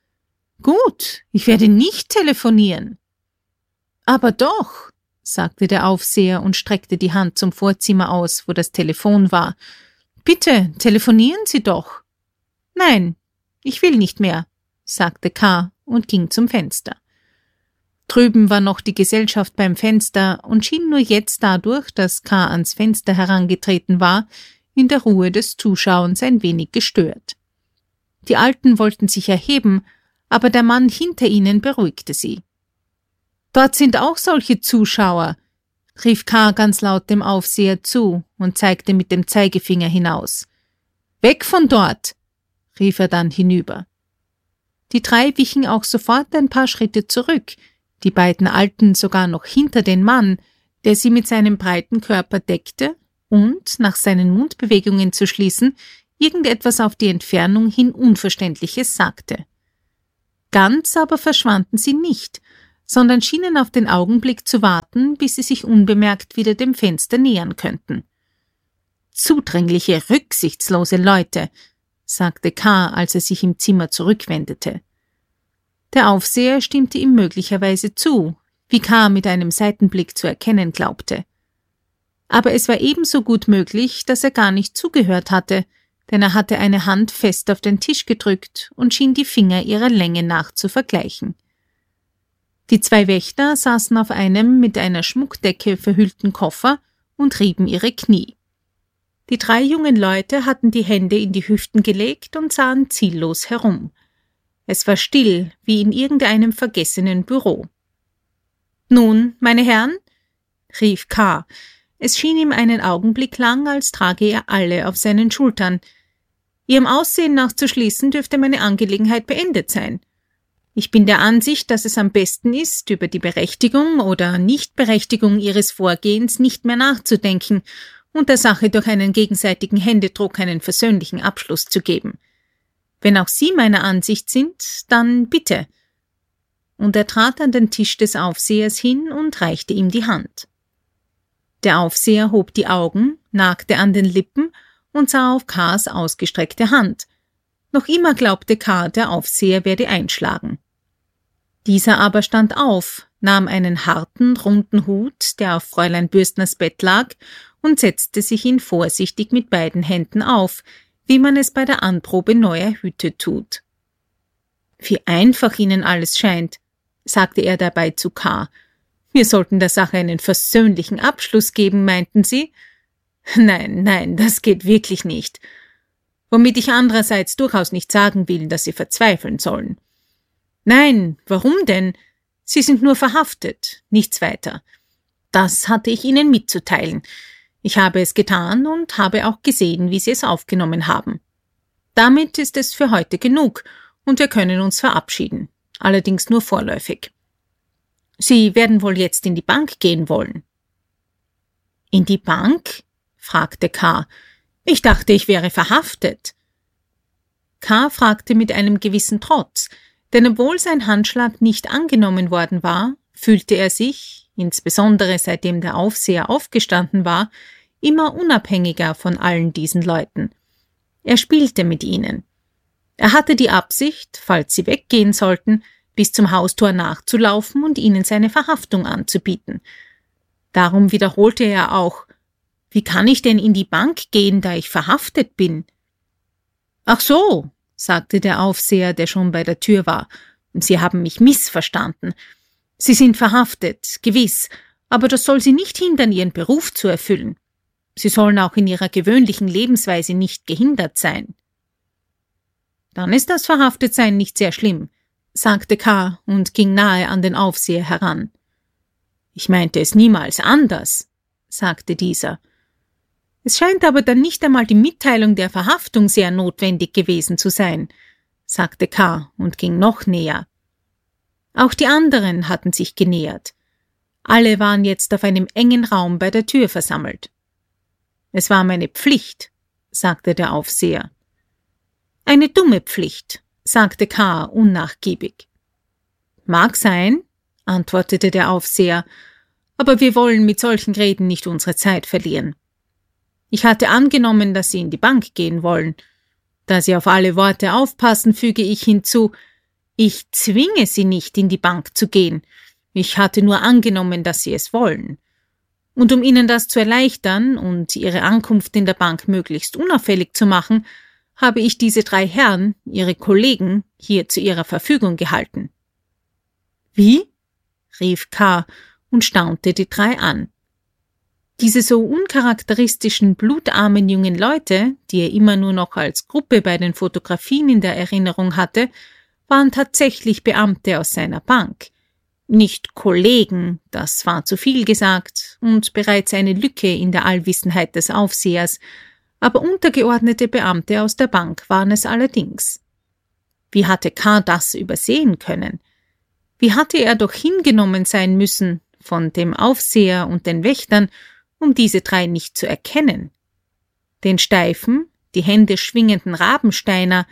Gut, ich werde nicht telefonieren.« »Aber doch«, sagte der Aufseher und streckte die Hand zum Vorzimmer aus, wo das Telefon war. »Bitte, telefonieren Sie doch.« »Nein, ich will nicht mehr«, sagte K. und ging zum Fenster. Drüben war noch die Gesellschaft beim Fenster und schien nur jetzt dadurch, dass K. ans Fenster herangetreten war, in der Ruhe des Zuschauens ein wenig gestört. Die Alten wollten sich erheben, aber der Mann hinter ihnen beruhigte sie. »Dort sind auch solche Zuschauer«, rief K. ganz laut dem Aufseher zu und zeigte mit dem Zeigefinger hinaus. »Weg von dort«, rief er dann hinüber. Die 3 wichen auch sofort ein paar Schritte zurück, die beiden Alten sogar noch hinter den Mann, der sie mit seinem breiten Körper deckte und, nach seinen Mundbewegungen zu schließen, irgendetwas auf die Entfernung hin Unverständliches sagte. Ganz aber verschwanden sie nicht, sondern schienen auf den Augenblick zu warten, bis sie sich unbemerkt wieder dem Fenster nähern könnten. »Zudringliche, rücksichtslose Leute«, sagte K., als er sich im Zimmer zurückwendete. Der Aufseher stimmte ihm möglicherweise zu, wie K. mit einem Seitenblick zu erkennen glaubte. Aber es war ebenso gut möglich, dass er gar nicht zugehört hatte, denn er hatte eine Hand fest auf den Tisch gedrückt und schien die Finger ihrer Länge nach zu vergleichen. Die 2 Wächter saßen auf einem mit einer Schmuckdecke verhüllten Koffer und rieben ihre Knie. Die 3 jungen Leute hatten die Hände in die Hüften gelegt und sahen ziellos herum. Es war still, wie in irgendeinem vergessenen Büro. »Nun, meine Herren«, rief K. Es schien ihm einen Augenblick lang, als trage er alle auf seinen Schultern. »Ihrem Aussehen nach zu schließen, dürfte meine Angelegenheit beendet sein. Ich bin der Ansicht, dass es am besten ist, über die Berechtigung oder Nichtberechtigung Ihres Vorgehens nicht mehr nachzudenken und der Sache durch einen gegenseitigen Händedruck einen versöhnlichen Abschluss zu geben. Wenn auch Sie meiner Ansicht sind, dann bitte.« Und er trat an den Tisch des Aufsehers hin und reichte ihm die Hand. Der Aufseher hob die Augen, nagte an den Lippen und sah auf K.s ausgestreckte Hand. Noch immer glaubte K., der Aufseher werde einschlagen. Dieser aber stand auf, nahm einen harten, runden Hut, der auf Fräulein Bürstners Bett lag, und setzte sich ihn vorsichtig mit beiden Händen auf, wie man es bei der Anprobe neuer Hüte tut. »Wie einfach Ihnen alles scheint«, sagte er dabei zu K. »Wir sollten der Sache einen versöhnlichen Abschluss geben, meinten Sie?« »Nein, das geht wirklich nicht. Womit ich andererseits durchaus nicht sagen will, dass Sie verzweifeln sollen. Nein, warum denn? Sie sind nur verhaftet, nichts weiter. Das hatte ich Ihnen mitzuteilen. Ich habe es getan und habe auch gesehen, wie Sie es aufgenommen haben. Damit ist es für heute genug und wir können uns verabschieden, allerdings nur vorläufig. Sie werden wohl jetzt in die Bank gehen wollen.« »In die Bank?« fragte K. »Ich dachte, ich wäre verhaftet.« K. fragte mit einem gewissen Trotz, denn obwohl sein Handschlag nicht angenommen worden war, fühlte er sich, insbesondere seitdem der Aufseher aufgestanden war, immer unabhängiger von allen diesen Leuten. Er spielte mit ihnen. Er hatte die Absicht, falls sie weggehen sollten, bis zum Haustor nachzulaufen und ihnen seine Verhaftung anzubieten. Darum wiederholte er auch: »Wie kann ich denn in die Bank gehen, da ich verhaftet bin?« »Ach so«, sagte der Aufseher, der schon bei der Tür war, »Sie haben mich missverstanden. Sie sind verhaftet, gewiss, aber das soll Sie nicht hindern, Ihren Beruf zu erfüllen. Sie sollen auch in Ihrer gewöhnlichen Lebensweise nicht gehindert sein.« »Dann ist das Verhaftetsein nicht sehr schlimm«, sagte K. und ging nahe an den Aufseher heran. »Ich meinte es niemals anders«, sagte dieser. »Es scheint aber dann nicht einmal die Mitteilung der Verhaftung sehr notwendig gewesen zu sein«, sagte K. und ging noch näher. Auch die anderen hatten sich genähert. Alle waren jetzt auf einem engen Raum bei der Tür versammelt. »Es war meine Pflicht«, sagte der Aufseher. »Eine dumme Pflicht«, sagte K. unnachgiebig. »Mag sein«, antwortete der Aufseher, »aber wir wollen mit solchen Reden nicht unsere Zeit verlieren. Ich hatte angenommen, dass Sie in die Bank gehen wollen. Da Sie auf alle Worte aufpassen, füge ich hinzu, ich zwinge Sie nicht, in die Bank zu gehen. Ich hatte nur angenommen, dass Sie es wollen. Und um Ihnen das zu erleichtern und Ihre Ankunft in der Bank möglichst unauffällig zu machen, habe ich diese 3 Herren, Ihre Kollegen, hier zu Ihrer Verfügung gehalten.« »Wie?« rief K. und staunte die 3 an. Diese so uncharakteristischen, blutarmen jungen Leute, die er immer nur noch als Gruppe bei den Fotografien in der Erinnerung hatte, waren tatsächlich Beamte aus seiner Bank. Nicht Kollegen, das war zu viel gesagt und bereits eine Lücke in der Allwissenheit des Aufsehers, aber untergeordnete Beamte aus der Bank waren es allerdings. Wie hatte K. das übersehen können? Wie hatte er doch hingenommen sein müssen, von dem Aufseher und den Wächtern, um diese 3 nicht zu erkennen? Den steifen, die Hände schwingenden Rabensteiner,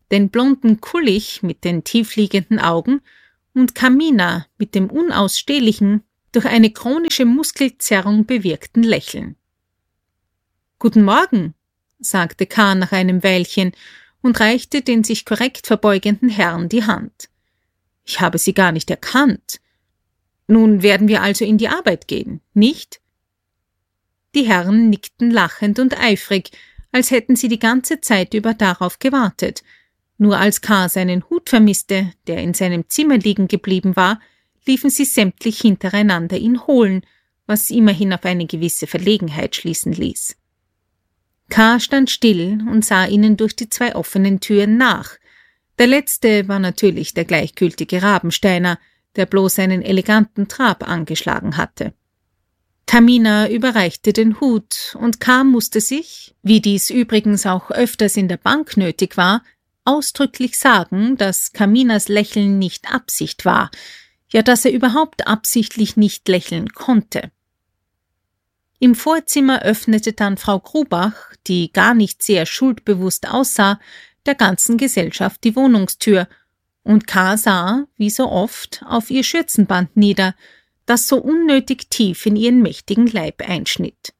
den blonden Kullich mit den tiefliegenden Augen und Kamina mit dem unausstehlichen, durch eine chronische Muskelzerrung bewirkten Lächeln. »Guten Morgen«, sagte K. nach einem Weilchen und reichte den sich korrekt verbeugenden Herrn die Hand. »Ich habe Sie gar nicht erkannt. Nun werden wir also in die Arbeit gehen, nicht?« Die Herren nickten lachend und eifrig, als hätten sie die ganze Zeit über darauf gewartet. Nur als K. seinen Hut vermisste, der in seinem Zimmer liegen geblieben war, liefen sie sämtlich hintereinander ihn holen, was immerhin auf eine gewisse Verlegenheit schließen ließ. K. stand still und sah ihnen durch die 2 offenen Türen nach. Der letzte war natürlich der gleichgültige Rabensteiner, der bloß einen eleganten Trab angeschlagen hatte. Kamina überreichte den Hut und K. musste sich, wie dies übrigens auch öfters in der Bank nötig war, ausdrücklich sagen, dass Kaminas Lächeln nicht Absicht war, ja, dass er überhaupt absichtlich nicht lächeln konnte. Im Vorzimmer öffnete dann Frau Grubach, die gar nicht sehr schuldbewusst aussah, der ganzen Gesellschaft die Wohnungstür, und K. sah, wie so oft, auf ihr Schürzenband nieder, das so unnötig tief in ihren mächtigen Leib einschnitt.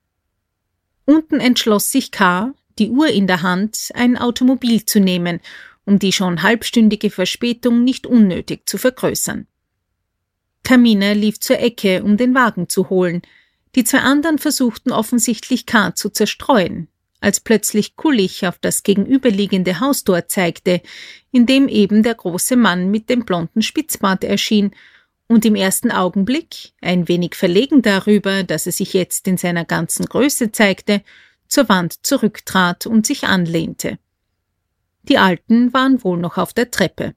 Unten entschloss sich K., die Uhr in der Hand, ein Automobil zu nehmen, um die schon halbstündige Verspätung nicht unnötig zu vergrößern. Kamina lief zur Ecke, um den Wagen zu holen. Die 2 anderen versuchten offensichtlich K. zu zerstreuen, als plötzlich Kullich auf das gegenüberliegende Haustor zeigte, in dem eben der große Mann mit dem blonden Spitzbart erschien und im ersten Augenblick, ein wenig verlegen darüber, dass er sich jetzt in seiner ganzen Größe zeigte, zur Wand zurücktrat und sich anlehnte. Die Alten waren wohl noch auf der Treppe.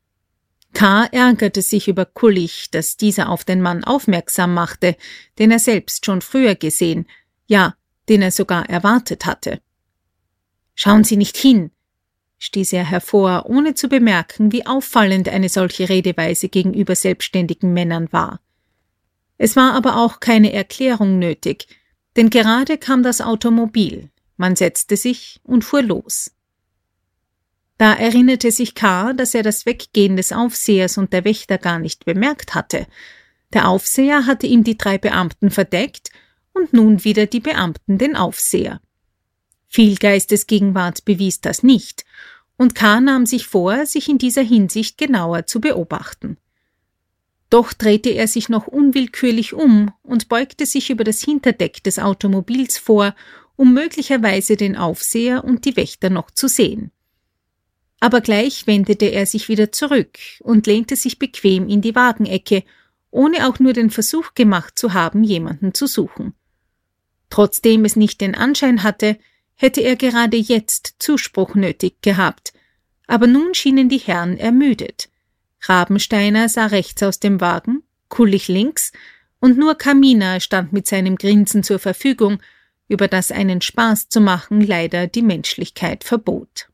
K. ärgerte sich über Kullich, dass dieser auf den Mann aufmerksam machte, den er selbst schon früher gesehen, ja, den er sogar erwartet hatte. »Schauen Sie nicht hin«, stieß er hervor, ohne zu bemerken, wie auffallend eine solche Redeweise gegenüber selbstständigen Männern war. Es war aber auch keine Erklärung nötig, denn gerade kam das Automobil, man setzte sich und fuhr los. Da erinnerte sich K., dass er das Weggehen des Aufsehers und der Wächter gar nicht bemerkt hatte. Der Aufseher hatte ihm die 3 Beamten verdeckt und nun wieder die Beamten den Aufseher. Viel Geistesgegenwart bewies das nicht, und K. nahm sich vor, sich in dieser Hinsicht genauer zu beobachten. Doch drehte er sich noch unwillkürlich um und beugte sich über das Hinterdeck des Automobils vor, um möglicherweise den Aufseher und die Wächter noch zu sehen. Aber gleich wendete er sich wieder zurück und lehnte sich bequem in die Wagenecke, ohne auch nur den Versuch gemacht zu haben, jemanden zu suchen. Trotzdem es nicht den Anschein hatte, hätte er gerade jetzt Zuspruch nötig gehabt, aber nun schienen die Herren ermüdet. Rabensteiner sah rechts aus dem Wagen, Kullich links, und nur Kamina stand mit seinem Grinsen zur Verfügung, über das einen Spaß zu machen leider die Menschlichkeit verbot.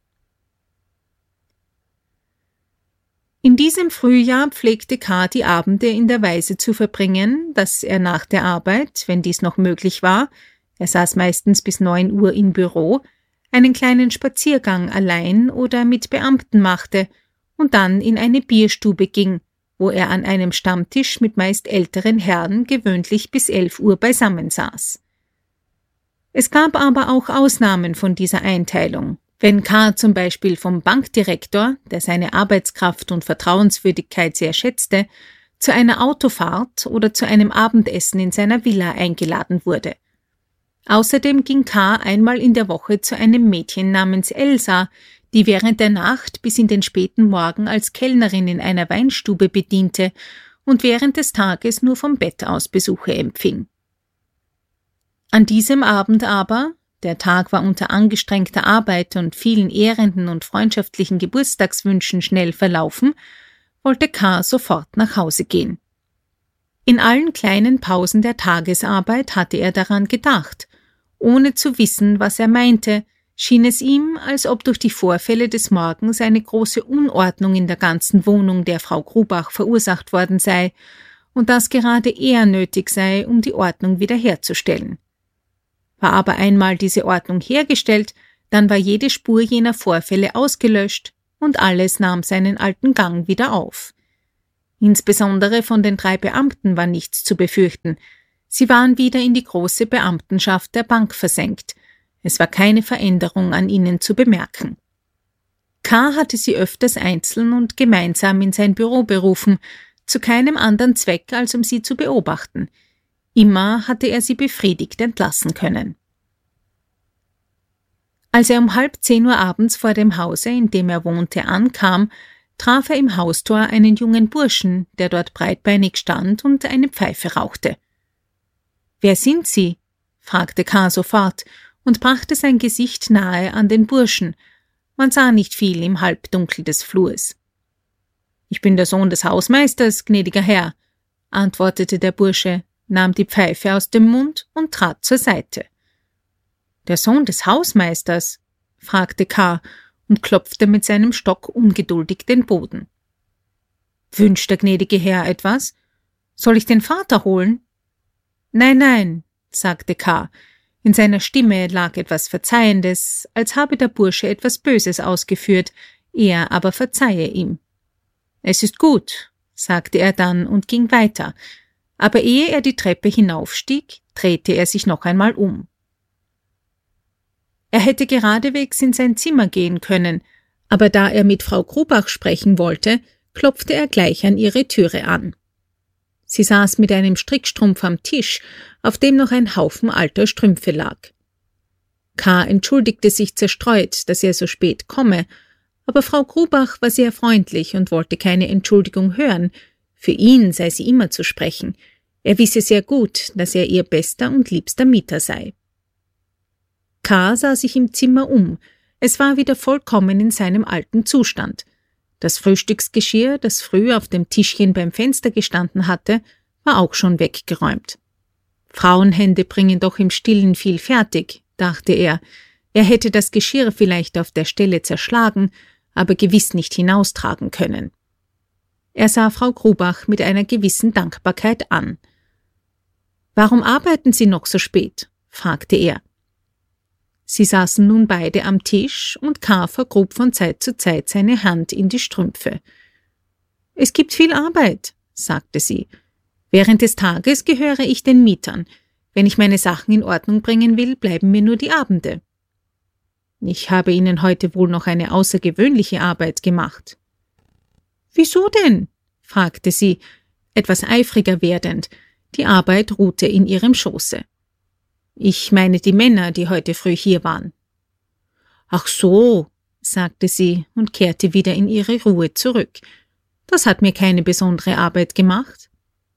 In diesem Frühjahr pflegte K. die Abende in der Weise zu verbringen, dass er nach der Arbeit, wenn dies noch möglich war, er saß meistens bis 9 Uhr im Büro, einen kleinen Spaziergang allein oder mit Beamten machte und dann in eine Bierstube ging, wo er an einem Stammtisch mit meist älteren Herren gewöhnlich bis 11 Uhr beisammen saß. Es gab aber auch Ausnahmen von dieser Einteilung. Wenn K. zum Beispiel vom Bankdirektor, der seine Arbeitskraft und Vertrauenswürdigkeit sehr schätzte, zu einer Autofahrt oder zu einem Abendessen in seiner Villa eingeladen wurde. Außerdem ging K. einmal in der Woche zu einem Mädchen namens Elsa, die während der Nacht bis in den späten Morgen als Kellnerin in einer Weinstube bediente und während des Tages nur vom Bett aus Besuche empfing. An diesem Abend aber, der Tag war unter angestrengter Arbeit und vielen ehrenden und freundschaftlichen Geburtstagswünschen schnell verlaufen, wollte K. sofort nach Hause gehen. In allen kleinen Pausen der Tagesarbeit hatte er daran gedacht. Ohne zu wissen, was er meinte, schien es ihm, als ob durch die Vorfälle des Morgens eine große Unordnung in der ganzen Wohnung der Frau Grubach verursacht worden sei und dass gerade er nötig sei, um die Ordnung wiederherzustellen. War aber einmal diese Ordnung hergestellt, Dann war jede Spur jener Vorfälle ausgelöscht und alles nahm seinen alten Gang wieder auf. Insbesondere von den 3 Beamten war nichts zu befürchten. Sie waren wieder in die große Beamtenschaft der Bank versenkt. Es war keine Veränderung an ihnen zu bemerken. K. hatte sie öfters einzeln und gemeinsam in sein Büro berufen, zu keinem anderen Zweck, als um sie zu beobachten. Immer hatte er sie befriedigt entlassen können. Als er um 9:30 abends vor dem Hause, in dem er wohnte, ankam, traf er im Haustor einen jungen Burschen, der dort breitbeinig stand und eine Pfeife rauchte. »Wer sind Sie?« fragte K. sofort und brachte sein Gesicht nahe an den Burschen. Man sah nicht viel im Halbdunkel des Flurs. »Ich bin der Sohn des Hausmeisters, gnädiger Herr«, antwortete der Bursche, nahm die Pfeife aus dem Mund und trat zur Seite. »Der Sohn des Hausmeisters?« fragte K. und klopfte mit seinem Stock ungeduldig den Boden. »Wünscht der gnädige Herr etwas? Soll ich den Vater holen?« »Nein, nein«, sagte K. In seiner Stimme lag etwas Verzeihendes, als habe der Bursche etwas Böses ausgeführt, er aber verzeihe ihm. »Es ist gut«, sagte er dann und ging weiter, aber ehe er die Treppe hinaufstieg, drehte er sich noch einmal um. Er hätte geradewegs in sein Zimmer gehen können, aber da er mit Frau Grubach sprechen wollte, klopfte er gleich an ihre Türe an. Sie saß mit einem Strickstrumpf am Tisch, auf dem noch ein Haufen alter Strümpfe lag. K. entschuldigte sich zerstreut, dass er so spät komme, aber Frau Grubach war sehr freundlich und wollte keine Entschuldigung hören. Für ihn sei sie immer zu sprechen. Er wisse sehr gut, dass er ihr bester und liebster Mieter sei. K. sah sich im Zimmer um. Es war wieder vollkommen in seinem alten Zustand. Das Frühstücksgeschirr, das früh auf dem Tischchen beim Fenster gestanden hatte, war auch schon weggeräumt. Frauenhände bringen doch im Stillen viel fertig, dachte er. Er hätte das Geschirr vielleicht auf der Stelle zerschlagen, aber gewiss nicht hinaustragen können. Er sah Frau Grubach mit einer gewissen Dankbarkeit an. »Warum arbeiten Sie noch so spät?« fragte er. Sie saßen nun beide am Tisch und K. vergrub von Zeit zu Zeit seine Hand in die Strümpfe. »Es gibt viel Arbeit«, sagte sie. »Während des Tages gehöre ich den Mietern. Wenn ich meine Sachen in Ordnung bringen will, bleiben mir nur die Abende.« »Ich habe Ihnen heute wohl noch eine außergewöhnliche Arbeit gemacht.« »Wieso denn?« fragte sie, etwas eifriger werdend. Die Arbeit ruhte in ihrem Schoße. »Ich meine die Männer, die heute früh hier waren.« »Ach so«, sagte sie und kehrte wieder in ihre Ruhe zurück. »Das hat mir keine besondere Arbeit gemacht.«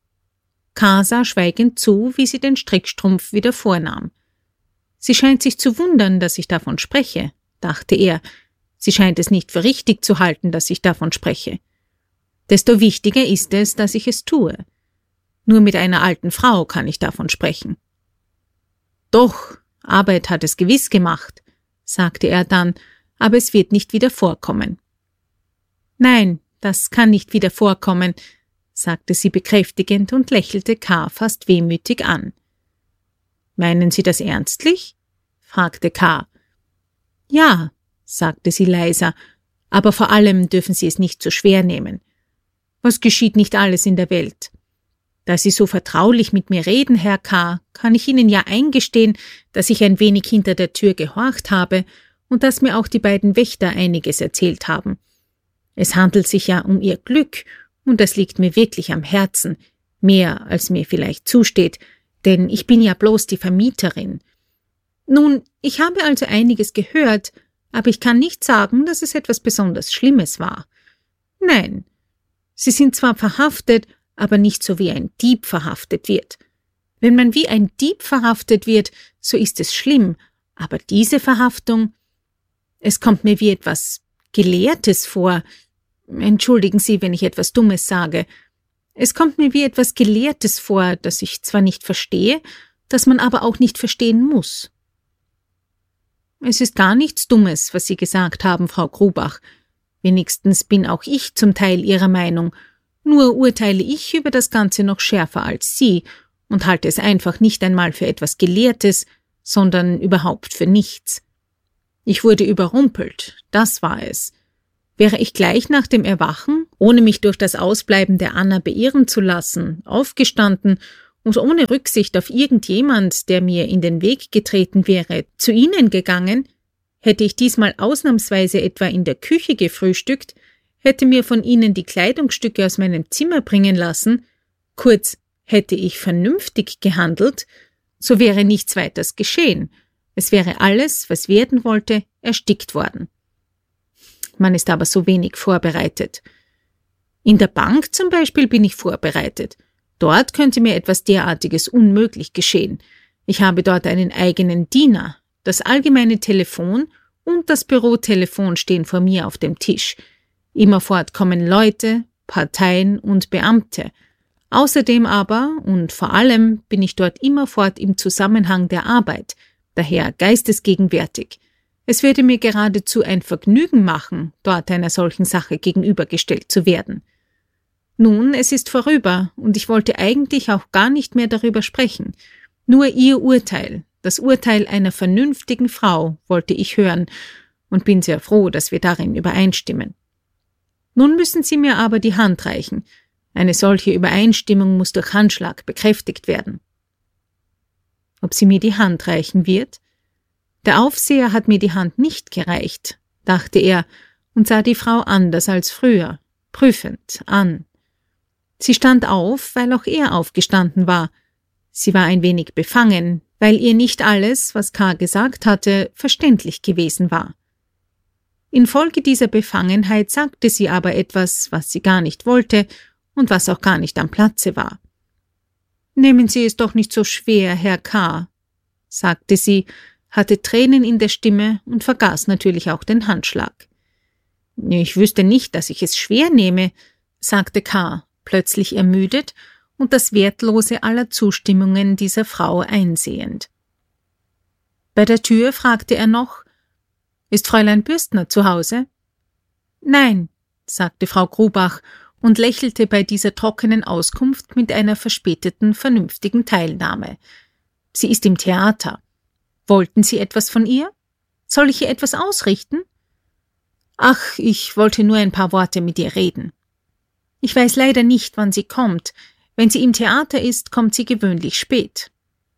K. sah schweigend zu, wie sie den Strickstrumpf wieder vornahm. »Sie scheint sich zu wundern, dass ich davon spreche«, dachte er. »Sie scheint es nicht für richtig zu halten, dass ich davon spreche. Desto wichtiger ist es, dass ich es tue. Nur mit einer alten Frau kann ich davon sprechen.« »Doch, Arbeit hat es gewiss gemacht«, sagte er dann, »aber es wird nicht wieder vorkommen.« »Nein, das kann nicht wieder vorkommen«, sagte sie bekräftigend und lächelte K. fast wehmütig an. »Meinen Sie das ernstlich?« fragte K. »Ja«, sagte sie leiser, »aber vor allem dürfen Sie es nicht zu schwer nehmen. Was geschieht nicht alles in der Welt? Da Sie so vertraulich mit mir reden, Herr K., kann ich Ihnen ja eingestehen, dass ich ein wenig hinter der Tür gehorcht habe und dass mir auch die beiden Wächter einiges erzählt haben. Es handelt sich ja um Ihr Glück, und das liegt mir wirklich am Herzen, mehr als mir vielleicht zusteht, denn ich bin ja bloß die Vermieterin. Nun, ich habe also einiges gehört, aber ich kann nicht sagen, dass es etwas besonders Schlimmes war. Nein, Sie sind zwar verhaftet, aber nicht so wie ein Dieb verhaftet wird. Wenn man wie ein Dieb verhaftet wird, so ist es schlimm, aber diese Verhaftung, es kommt mir wie etwas Gelehrtes vor. Entschuldigen Sie, wenn ich etwas Dummes sage. Es kommt mir wie etwas Gelehrtes vor, das ich zwar nicht verstehe, das man aber auch nicht verstehen muss.« »Es ist gar nichts Dummes, was Sie gesagt haben, Frau Grubach. Wenigstens bin auch ich zum Teil Ihrer Meinung. Nur urteile ich über das Ganze noch schärfer als Sie und halte es einfach nicht einmal für etwas Gelehrtes, sondern überhaupt für nichts. Ich wurde überrumpelt, das war es. Wäre ich gleich nach dem Erwachen, ohne mich durch das Ausbleiben der Anna beirren zu lassen, aufgestanden und ohne Rücksicht auf irgendjemand, der mir in den Weg getreten wäre, zu ihnen gegangen, hätte ich diesmal ausnahmsweise etwa in der Küche gefrühstückt, hätte mir von ihnen die Kleidungsstücke aus meinem Zimmer bringen lassen, kurz, hätte ich vernünftig gehandelt, so wäre nichts weiters geschehen. Es wäre alles, was werden wollte, erstickt worden. Man ist aber so wenig vorbereitet. In der Bank zum Beispiel bin ich vorbereitet. Dort könnte mir etwas derartiges unmöglich geschehen. Ich habe dort einen eigenen Diener. Das allgemeine Telefon und das Bürotelefon stehen vor mir auf dem Tisch. Immerfort kommen Leute, Parteien und Beamte. Außerdem aber und vor allem bin ich dort immerfort im Zusammenhang der Arbeit, daher geistesgegenwärtig. Es würde mir geradezu ein Vergnügen machen, dort einer solchen Sache gegenübergestellt zu werden. Nun, es ist vorüber, und ich wollte eigentlich auch gar nicht mehr darüber sprechen. Nur Ihr Urteil, das Urteil einer vernünftigen Frau, wollte ich hören, und bin sehr froh, dass wir darin übereinstimmen. Nun müssen Sie mir aber die Hand reichen. Eine solche Übereinstimmung muss durch Handschlag bekräftigt werden. Ob sie mir die Hand reichen wird? Der Aufseher hat mir die Hand nicht gereicht, dachte er und sah die Frau anders als früher, prüfend an. Sie stand auf, weil auch er aufgestanden war. Sie war ein wenig befangen, weil ihr nicht alles, was K. gesagt hatte, verständlich gewesen war. Infolge dieser Befangenheit sagte sie aber etwas, was sie gar nicht wollte und was auch gar nicht am Platze war. »Nehmen Sie es doch nicht so schwer, Herr K., sagte sie, hatte Tränen in der Stimme und vergaß natürlich auch den Handschlag. »Ich wüsste nicht, dass ich es schwer nehme«, sagte K., plötzlich ermüdet und das Wertlose aller Zustimmungen dieser Frau einsehend. Bei der Tür fragte er noch, »Ist Fräulein Bürstner zu Hause?« »Nein«, sagte Frau Grubach und lächelte bei dieser trockenen Auskunft mit einer verspäteten, vernünftigen Teilnahme. »Sie ist im Theater. Wollten Sie etwas von ihr? Soll ich ihr etwas ausrichten?« »Ach, ich wollte nur ein paar Worte mit ihr reden. Ich weiß leider nicht, wann sie kommt. Wenn sie im Theater ist, kommt sie gewöhnlich spät.«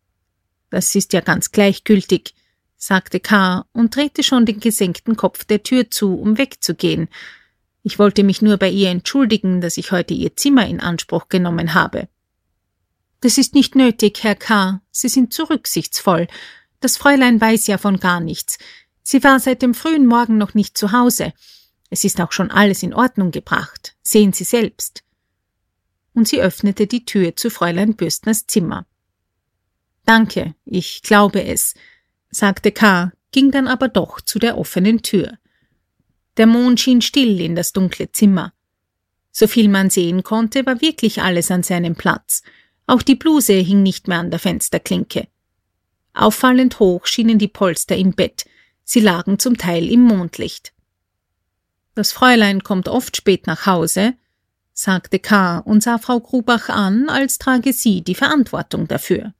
»Das ist ja ganz gleichgültig«, sagte K. und drehte schon den gesenkten Kopf der Tür zu, um wegzugehen. »Ich wollte mich nur bei ihr entschuldigen, dass ich heute ihr Zimmer in Anspruch genommen habe.« »Das ist nicht nötig, Herr K. Sie sind zu rücksichtsvoll. Das Fräulein weiß ja von gar nichts. Sie war seit dem frühen Morgen noch nicht zu Hause. Es ist auch schon alles in Ordnung gebracht. Sehen Sie selbst.« Und sie öffnete die Tür zu Fräulein Bürstners Zimmer. »Danke, ich glaube es«, sagte K., ging dann aber doch zu der offenen Tür. Der Mond schien still in das dunkle Zimmer. Soviel man sehen konnte, war wirklich alles an seinem Platz. Auch die Bluse hing nicht mehr an der Fensterklinke. Auffallend hoch schienen die Polster im Bett. Sie lagen zum Teil im Mondlicht. »Das Fräulein kommt oft spät nach Hause«, sagte K. und sah Frau Grubach an, als trage sie die Verantwortung dafür.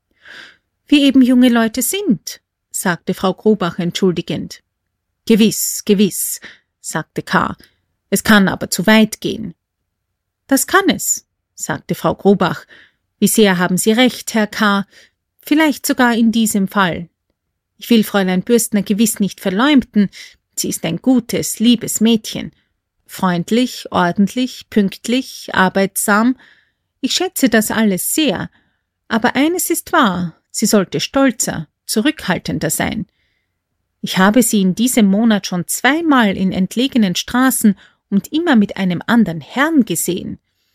»Wie eben junge Leute sind«, sagte Frau Grubach entschuldigend. »Gewiss, gewiss«, sagte K. »Es kann aber zu weit gehen.« »Das kann es«, sagte Frau Grubach. »Wie sehr haben Sie recht, Herr K., vielleicht sogar in diesem Fall. Ich will Fräulein Bürstner gewiss nicht verleumden, sie ist ein gutes, liebes Mädchen. Freundlich, ordentlich, pünktlich, arbeitsam. Ich schätze das alles sehr. Aber eines ist wahr, sie sollte stolzer, zurückhaltender sein. Ich habe sie in diesem Monat schon 2-mal in entlegenen Straßen und immer mit einem anderen Herrn gesehen.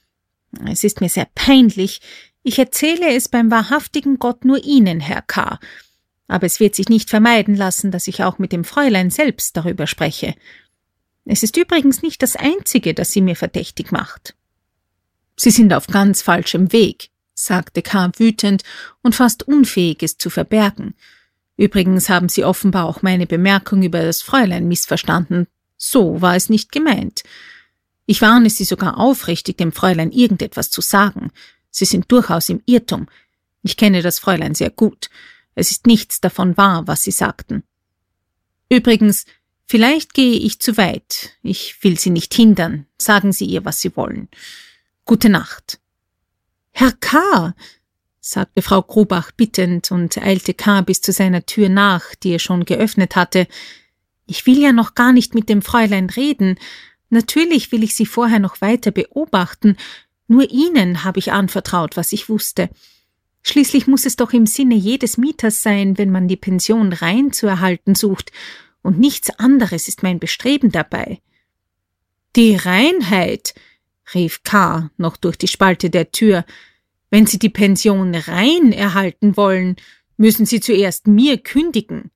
Es ist mir sehr peinlich. Ich erzähle es beim wahrhaftigen Gott nur Ihnen, Herr K., aber es wird sich nicht vermeiden lassen, dass ich auch mit dem Fräulein selbst darüber spreche. Es ist übrigens nicht das Einzige, das sie mir verdächtig macht.« »Sie sind auf ganz falschem Weg«, sagte K. wütend und fast unfähig, es zu verbergen. »Übrigens haben Sie offenbar auch meine Bemerkung über das Fräulein missverstanden. So war es nicht gemeint. Ich warne Sie sogar aufrichtig, dem Fräulein irgendetwas zu sagen. Sie sind durchaus im Irrtum. Ich kenne das Fräulein sehr gut. Es ist nichts davon wahr, was Sie sagten.« Übrigens, vielleicht gehe ich zu weit. Ich will Sie nicht hindern. Sagen Sie ihr, was Sie wollen. Gute Nacht. Herr K., sagte Frau Grubach bittend und eilte K. bis zu seiner Tür nach, die er schon geöffnet hatte. Ich will ja noch gar nicht mit dem Fräulein reden. Natürlich will ich Sie vorher noch weiter beobachten. Nur Ihnen habe ich anvertraut, was ich wusste. Schließlich muss es doch im Sinne jedes Mieters sein, wenn man die Pension rein zu erhalten sucht, und nichts anderes ist mein Bestreben dabei. Die Reinheit, rief K. noch durch die Spalte der Tür. Wenn Sie die Pension rein erhalten wollen, müssen Sie zuerst mir kündigen.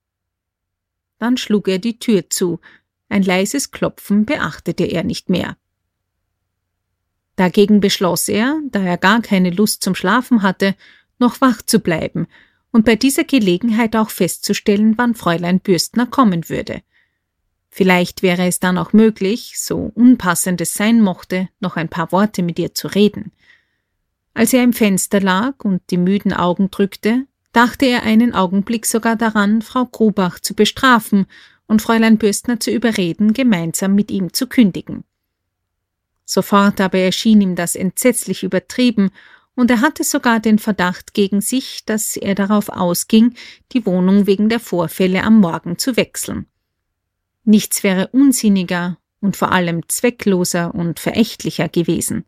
Dann schlug er die Tür zu. Ein leises Klopfen beachtete er nicht mehr. Dagegen beschloss er, da er gar keine Lust zum Schlafen hatte, noch wach zu bleiben und bei dieser Gelegenheit auch festzustellen, wann Fräulein Bürstner kommen würde. Vielleicht wäre es dann auch möglich, so unpassend es sein mochte, noch ein paar Worte mit ihr zu reden. Als er im Fenster lag und die müden Augen drückte, dachte er einen Augenblick sogar daran, Frau Grubach zu bestrafen und Fräulein Bürstner zu überreden, gemeinsam mit ihm zu kündigen. Sofort aber erschien ihm das entsetzlich übertrieben, und er hatte sogar den Verdacht gegen sich, dass er darauf ausging, die Wohnung wegen der Vorfälle am Morgen zu wechseln. Nichts wäre unsinniger und vor allem zweckloser und verächtlicher gewesen.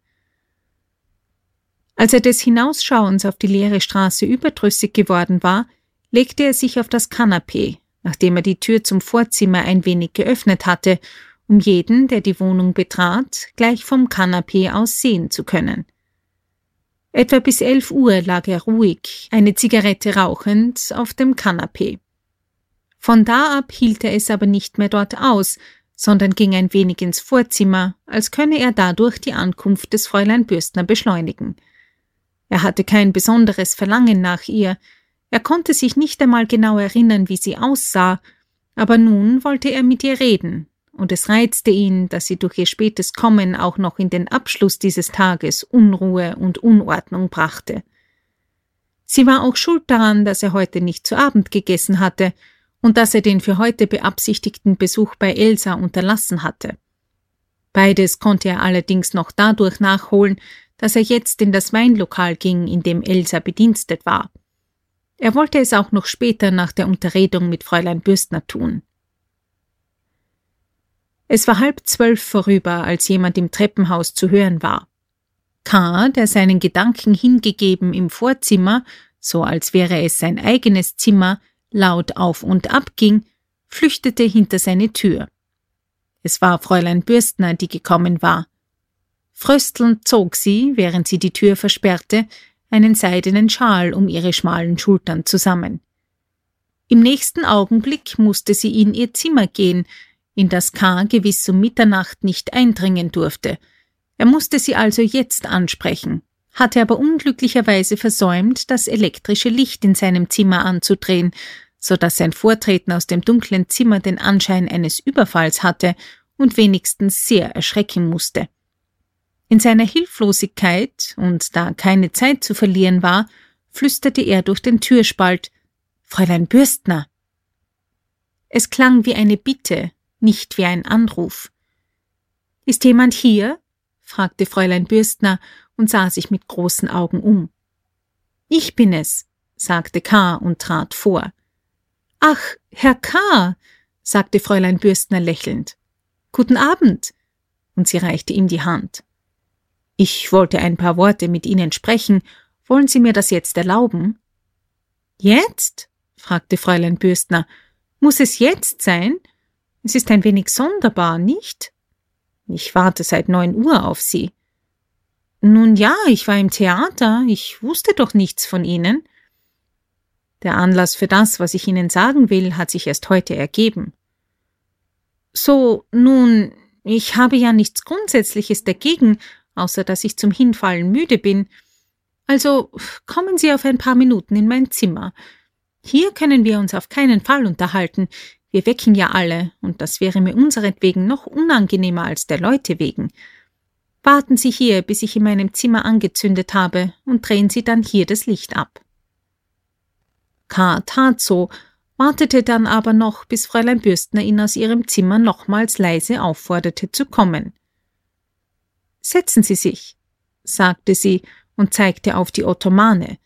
Als er des Hinausschauens auf die leere Straße überdrüssig geworden war, legte er sich auf das Kanapee, nachdem er die Tür zum Vorzimmer ein wenig geöffnet hatte, um jeden, der die Wohnung betrat, gleich vom Kanapee aus sehen zu können. Etwa bis 11 Uhr lag er ruhig, eine Zigarette rauchend, auf dem Kanapee. Von da ab hielt er es aber nicht mehr dort aus, sondern ging ein wenig ins Vorzimmer, als könne er dadurch die Ankunft des Fräulein Bürstner beschleunigen. Er hatte kein besonderes Verlangen nach ihr, er konnte sich nicht einmal genau erinnern, wie sie aussah, aber nun wollte er mit ihr reden, und es reizte ihn, dass sie durch ihr spätes Kommen auch noch in den Abschluss dieses Tages Unruhe und Unordnung brachte. Sie war auch schuld daran, dass er heute nicht zu Abend gegessen hatte und dass er den für heute beabsichtigten Besuch bei Elsa unterlassen hatte. Beides konnte er allerdings noch dadurch nachholen, dass er jetzt in das Weinlokal ging, in dem Elsa bedienstet war. Er wollte es auch noch später nach der Unterredung mit Fräulein Bürstner tun. Es war 11:30 vorüber, als jemand im Treppenhaus zu hören war. K., der seinen Gedanken hingegeben im Vorzimmer, so als wäre es sein eigenes Zimmer, laut auf und ab ging, flüchtete hinter seine Tür. Es war Fräulein Bürstner, die gekommen war. Fröstelnd zog sie, während sie die Tür versperrte, einen seidenen Schal um ihre schmalen Schultern zusammen. Im nächsten Augenblick musste sie in ihr Zimmer gehen, in das K. gewiss um Mitternacht nicht eindringen durfte. Er musste sie also jetzt ansprechen, hatte aber unglücklicherweise versäumt, das elektrische Licht in seinem Zimmer anzudrehen, so dass sein Vortreten aus dem dunklen Zimmer den Anschein eines Überfalls hatte und wenigstens sehr erschrecken musste. In seiner Hilflosigkeit, und da keine Zeit zu verlieren war, flüsterte er durch den Türspalt: »Fräulein Bürstner!« Es klang wie eine Bitte, nicht wie ein Anruf. »Ist jemand hier?« fragte Fräulein Bürstner und sah sich mit großen Augen um. »Ich bin es«, sagte K. und trat vor. »Ach, Herr K.«, sagte Fräulein Bürstner lächelnd. »Guten Abend«, und sie reichte ihm die Hand. »Ich wollte ein paar Worte mit Ihnen sprechen. Wollen Sie mir das jetzt erlauben?« »Jetzt?«, fragte Fräulein Bürstner. »Muss es jetzt sein? Es ist ein wenig sonderbar, nicht? Ich warte seit 9 Uhr auf Sie.« »Nun ja, ich war im Theater. Ich wusste doch nichts von Ihnen.« »Der Anlass für das, was ich Ihnen sagen will, hat sich erst heute ergeben.« »So, nun, ich habe ja nichts Grundsätzliches dagegen, außer dass ich zum Hinfallen müde bin. Also kommen Sie auf ein paar Minuten in mein Zimmer. Hier können wir uns auf keinen Fall unterhalten. Wir wecken ja alle, und das wäre mir unseretwegen noch unangenehmer als der Leute wegen. Warten Sie hier, bis ich in meinem Zimmer angezündet habe, und drehen Sie dann hier das Licht ab.« K. tat so, wartete dann aber noch, bis Fräulein Bürstner ihn aus ihrem Zimmer nochmals leise aufforderte zu kommen. »Setzen Sie sich«, sagte sie und zeigte auf die Ottomane,